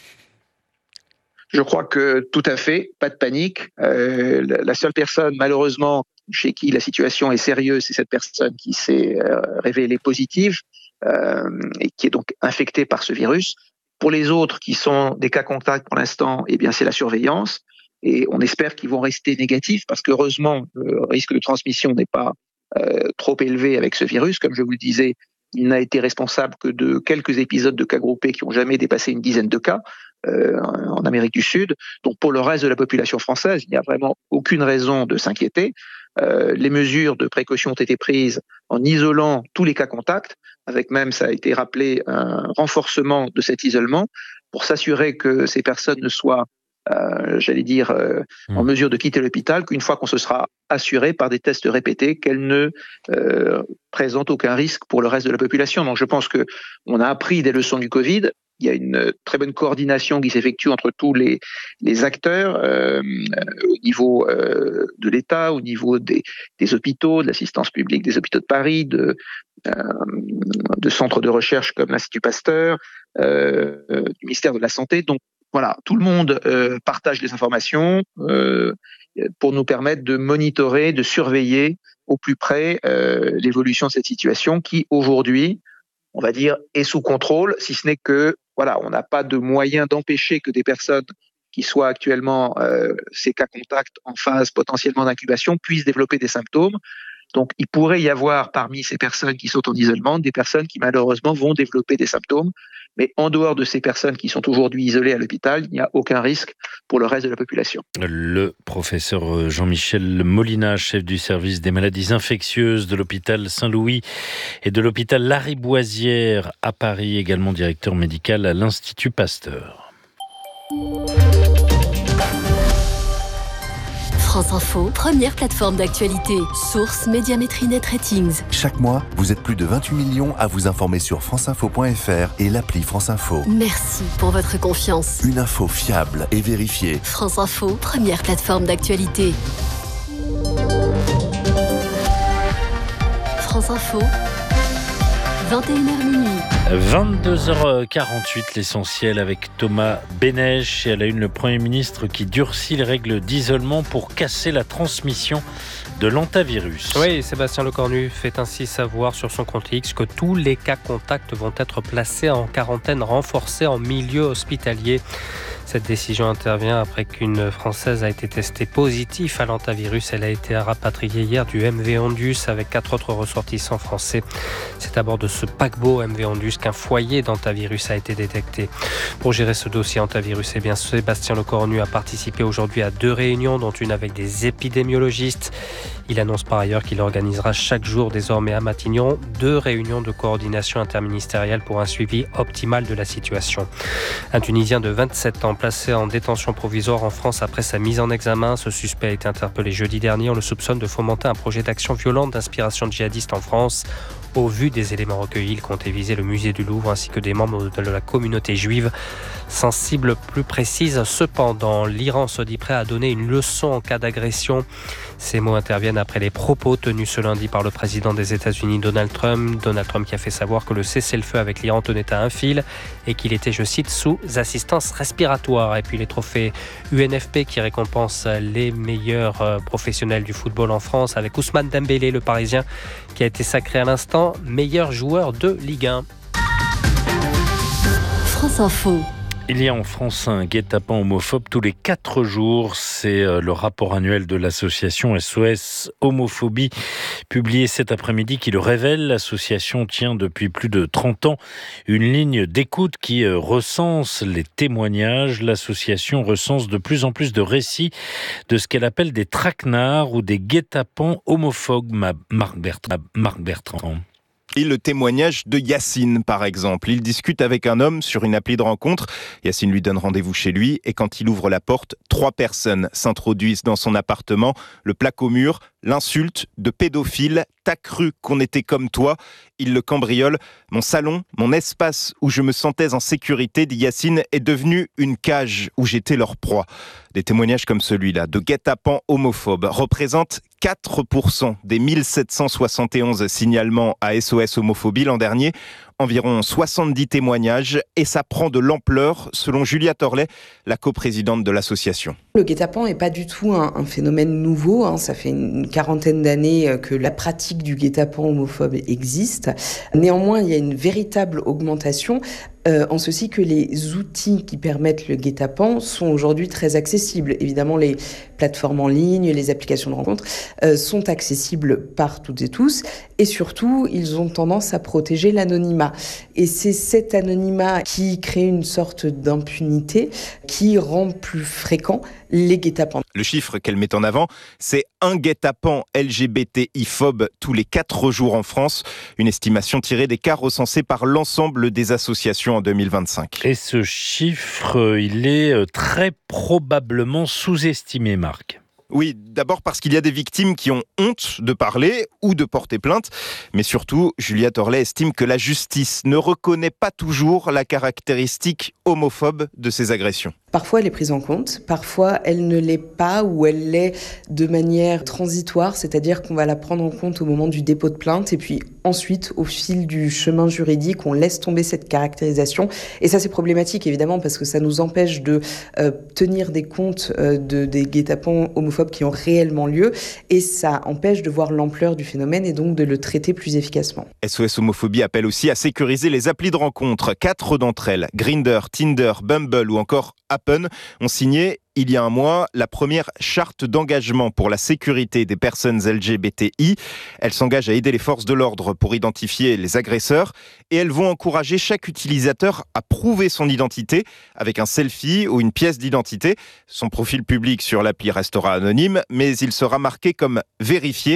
Speaker 6: Je crois que tout à fait, pas de panique. La seule personne, malheureusement, chez qui la situation est sérieuse, c'est cette personne qui s'est révélée positive et qui est donc infectée par ce virus. Pour les autres qui sont des cas contacts pour l'instant, eh bien c'est la surveillance. Et on espère qu'ils vont rester négatifs parce qu'heureusement, le risque de transmission n'est pas trop élevé avec ce virus. Comme je vous le disais, il n'a été responsable que de quelques épisodes de cas groupés qui n'ont jamais dépassé une dizaine de cas en Amérique du Sud. Donc pour le reste de la population française, il n'y a vraiment aucune raison de s'inquiéter. Les mesures de précaution ont été prises en isolant tous les cas contacts, avec même, ça a été rappelé, un renforcement de cet isolement pour s'assurer que ces personnes ne soient en mesure de quitter l'hôpital qu'une fois qu'on se sera assuré par des tests répétés qu'elles ne présentent aucun risque pour le reste de la population. Donc je pense qu'on a appris des leçons du Covid. Il y a une très bonne coordination qui s'effectue entre tous les acteurs au niveau de l'État, au niveau des hôpitaux, de l'assistance publique des hôpitaux de Paris, de centres de recherche comme l'Institut Pasteur, du ministère de la Santé. Donc voilà, tout le monde partage les informations pour nous permettre de monitorer, de surveiller au plus près l'évolution de cette situation qui, aujourd'hui, on va dire, est sous contrôle, si ce n'est que, voilà, on n'a pas de moyen d'empêcher que des personnes qui soient actuellement ces cas contacts en phase potentiellement d'incubation puissent développer des symptômes. Donc, il pourrait y avoir parmi ces personnes qui sont en isolement des personnes qui malheureusement vont développer des symptômes. Mais en dehors de ces personnes qui sont aujourd'hui isolées à l'hôpital, il n'y a aucun risque pour le reste de la population.
Speaker 2: Le professeur Jean-Michel Molina, chef du service des maladies infectieuses de l'hôpital Saint-Louis et de l'hôpital Lariboisière à Paris, également directeur médical à l'Institut Pasteur.
Speaker 12: France Info, première plateforme d'actualité. Source Médiamétrie Net Ratings.
Speaker 9: Chaque mois, vous êtes plus de 28 millions à vous informer sur franceinfo.fr et l'appli France Info.
Speaker 12: Merci pour votre confiance.
Speaker 9: Une info fiable et vérifiée.
Speaker 12: France Info, première plateforme d'actualité. France Info, 21h minuit.
Speaker 2: 22h48, l'essentiel avec Thomas Bénèche. Et à la une, le Premier ministre qui durcit les règles d'isolement pour casser la transmission de l'hantavirus.
Speaker 3: Oui, Sébastien Lecornu fait ainsi savoir sur son compte X que tous les cas contacts vont être placés en quarantaine renforcée en milieu hospitalier. Cette décision intervient après qu'une Française a été testée positive à l'hantavirus. Elle a été rapatriée hier du MV Ondus avec 4 autres ressortissants français. C'est à bord de ce paquebot MV Ondus qu'un foyer d'hantavirus a été détecté. Pour gérer ce dossier hantavirus, Sébastien Lecornu a participé aujourd'hui à 2 réunions, dont une avec des épidémiologistes. Il annonce par ailleurs qu'il organisera chaque jour désormais à Matignon 2 réunions de coordination interministérielle pour un suivi optimal de la situation. Un Tunisien de 27 ans placé en détention provisoire en France après sa mise en examen. Ce suspect a été interpellé jeudi dernier. On le soupçonne de fomenter un projet d'action violente d'inspiration djihadiste en France. Au vu des éléments recueillis, il comptait viser le musée du Louvre ainsi que des membres de la communauté juive. Sans cible plus précise, cependant, l'Iran se dit prêt à donner une leçon en cas d'agression. Ces mots interviennent après les propos tenus ce lundi par le président des États-Unis, Donald Trump. Donald Trump qui a fait savoir que le cessez-le-feu avec l'Iran tenait à un fil et qu'il était, je cite, sous assistance respiratoire. Et puis les trophées UNFP qui récompensent les meilleurs professionnels du football en France avec Ousmane Dembélé, le Parisien, qui a été sacré à l'instant meilleur joueur de Ligue 1.
Speaker 12: France Info.
Speaker 2: Il y a en France un guet-apens homophobe tous les 4 jours. C'est le rapport annuel de l'association SOS Homophobie, publié cet après-midi, qui le révèle. L'association tient depuis plus de 30 ans une ligne d'écoute qui recense les témoignages. L'association recense de plus en plus de récits de ce qu'elle appelle des traquenards ou des guet-apens homophobes. Marc Bertrand.
Speaker 10: Et le témoignage de Yacine, par exemple. Il discute avec un homme sur une appli de rencontre. Yacine lui donne rendez-vous chez lui et quand il ouvre la porte, 3 personnes s'introduisent dans son appartement. Le plaque au mur, l'insulte de pédophile. T'as cru qu'on était comme toi. Il le cambriole. Mon salon, mon espace où je me sentais en sécurité, dit Yacine, est devenu une cage où j'étais leur proie. Des témoignages comme celui-là, de guet-apens homophobes, représentent 4% des 1771 signalements à SOS Homophobie l'an dernier. Environ 70 témoignages et ça prend de l'ampleur, selon Julia Torlet, la coprésidente de l'association.
Speaker 11: Le guet-apens n'est pas du tout un phénomène nouveau. Ça fait une quarantaine d'années que la pratique du guet-apens homophobe existe. Néanmoins, il y a une véritable augmentation. En ceci que les outils qui permettent le guet-apens sont aujourd'hui très accessibles. Évidemment, les plateformes en ligne, les applications de rencontres sont accessibles par toutes et tous. Et surtout, ils ont tendance à protéger l'anonymat. Et c'est cet anonymat qui crée une sorte d'impunité qui rend plus fréquent les guet-apens.
Speaker 10: Le chiffre qu'elle met en avant, c'est un guet-apens LGBTI-phobe tous les 4 jours en France. Une estimation tirée des cas recensés par l'ensemble des associations en 2025.
Speaker 2: Et ce chiffre, il est très probablement sous-estimé, Marc.
Speaker 10: Oui, d'abord parce qu'il y a des victimes qui ont honte de parler ou de porter plainte. Mais surtout, Julia Torlet estime que la justice ne reconnaît pas toujours la caractéristique homophobe de ces agressions.
Speaker 11: Parfois, elle est prise en compte, parfois, elle ne l'est pas ou elle l'est de manière transitoire, c'est-à-dire qu'on va la prendre en compte au moment du dépôt de plainte et puis ensuite, au fil du chemin juridique, on laisse tomber cette caractérisation. Et ça, c'est problématique, évidemment, parce que ça nous empêche de tenir des comptes des guet-apens homophobes qui ont réellement lieu et ça empêche de voir l'ampleur du phénomène et donc de le traiter plus efficacement.
Speaker 10: SOS Homophobie appelle aussi à sécuriser les applis de rencontre. 4 d'entre elles, Grindr, Tinder, Bumble ou encore Happen, ont signé il y a un mois la première charte d'engagement pour la sécurité des personnes LGBTI. Elles s'engagent à aider les forces de l'ordre pour identifier les agresseurs et elles vont encourager chaque utilisateur à prouver son identité avec un selfie ou une pièce d'identité. Son profil public sur l'appli restera anonyme, mais il sera marqué comme vérifié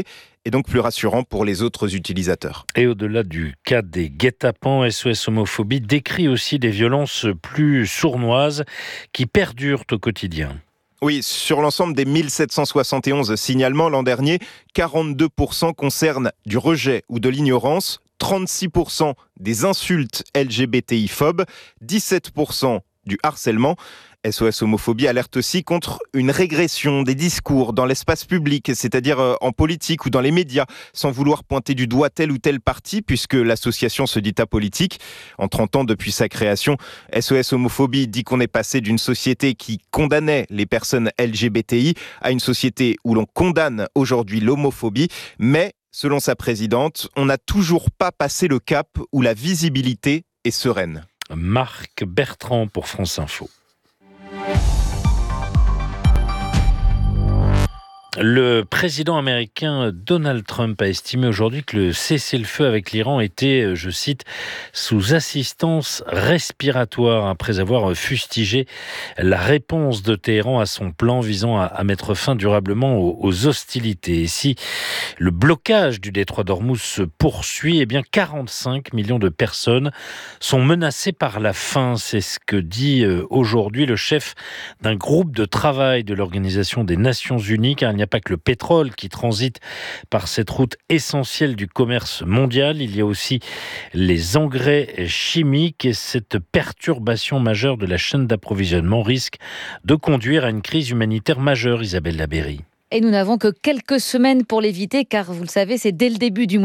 Speaker 10: et donc plus rassurant pour les autres utilisateurs.
Speaker 2: Et au-delà du cas des guet-apens, SOS Homophobie décrit aussi des violences plus sournoises qui perdurent au quotidien.
Speaker 10: Oui, sur l'ensemble des 1771 signalements l'an dernier, 42% concernent du rejet ou de l'ignorance, 36% des insultes LGBTI-phobes, 17% du harcèlement. SOS Homophobie alerte aussi contre une régression des discours dans l'espace public, c'est-à-dire en politique ou dans les médias, sans vouloir pointer du doigt tel ou tel parti, puisque l'association se dit apolitique. En 30 ans depuis sa création, SOS Homophobie dit qu'on est passé d'une société qui condamnait les personnes LGBTI à une société où l'on condamne aujourd'hui l'homophobie, mais selon sa présidente, on n'a toujours pas passé le cap où la visibilité est sereine.
Speaker 2: Marc Bertrand pour France Info. Le président américain Donald Trump a estimé aujourd'hui que le cessez-le-feu avec l'Iran était, je cite, sous assistance respiratoire après avoir fustigé la réponse de Téhéran à son plan visant à mettre fin durablement aux hostilités. Et si le blocage du détroit d'Ormuz se poursuit, eh bien 45 millions de personnes sont menacées par la faim. C'est ce que dit aujourd'hui le chef d'un groupe de travail de l'Organisation des Nations Unies, car il n'y a pas que le pétrole qui transite par cette route essentielle du commerce mondial. Il y a aussi les engrais chimiques et cette perturbation majeure de la chaîne d'approvisionnement risque de conduire à une crise humanitaire majeure, Isabelle Labeyrie.
Speaker 13: Et nous n'avons que quelques semaines pour l'éviter, car vous le savez, c'est dès le début du mois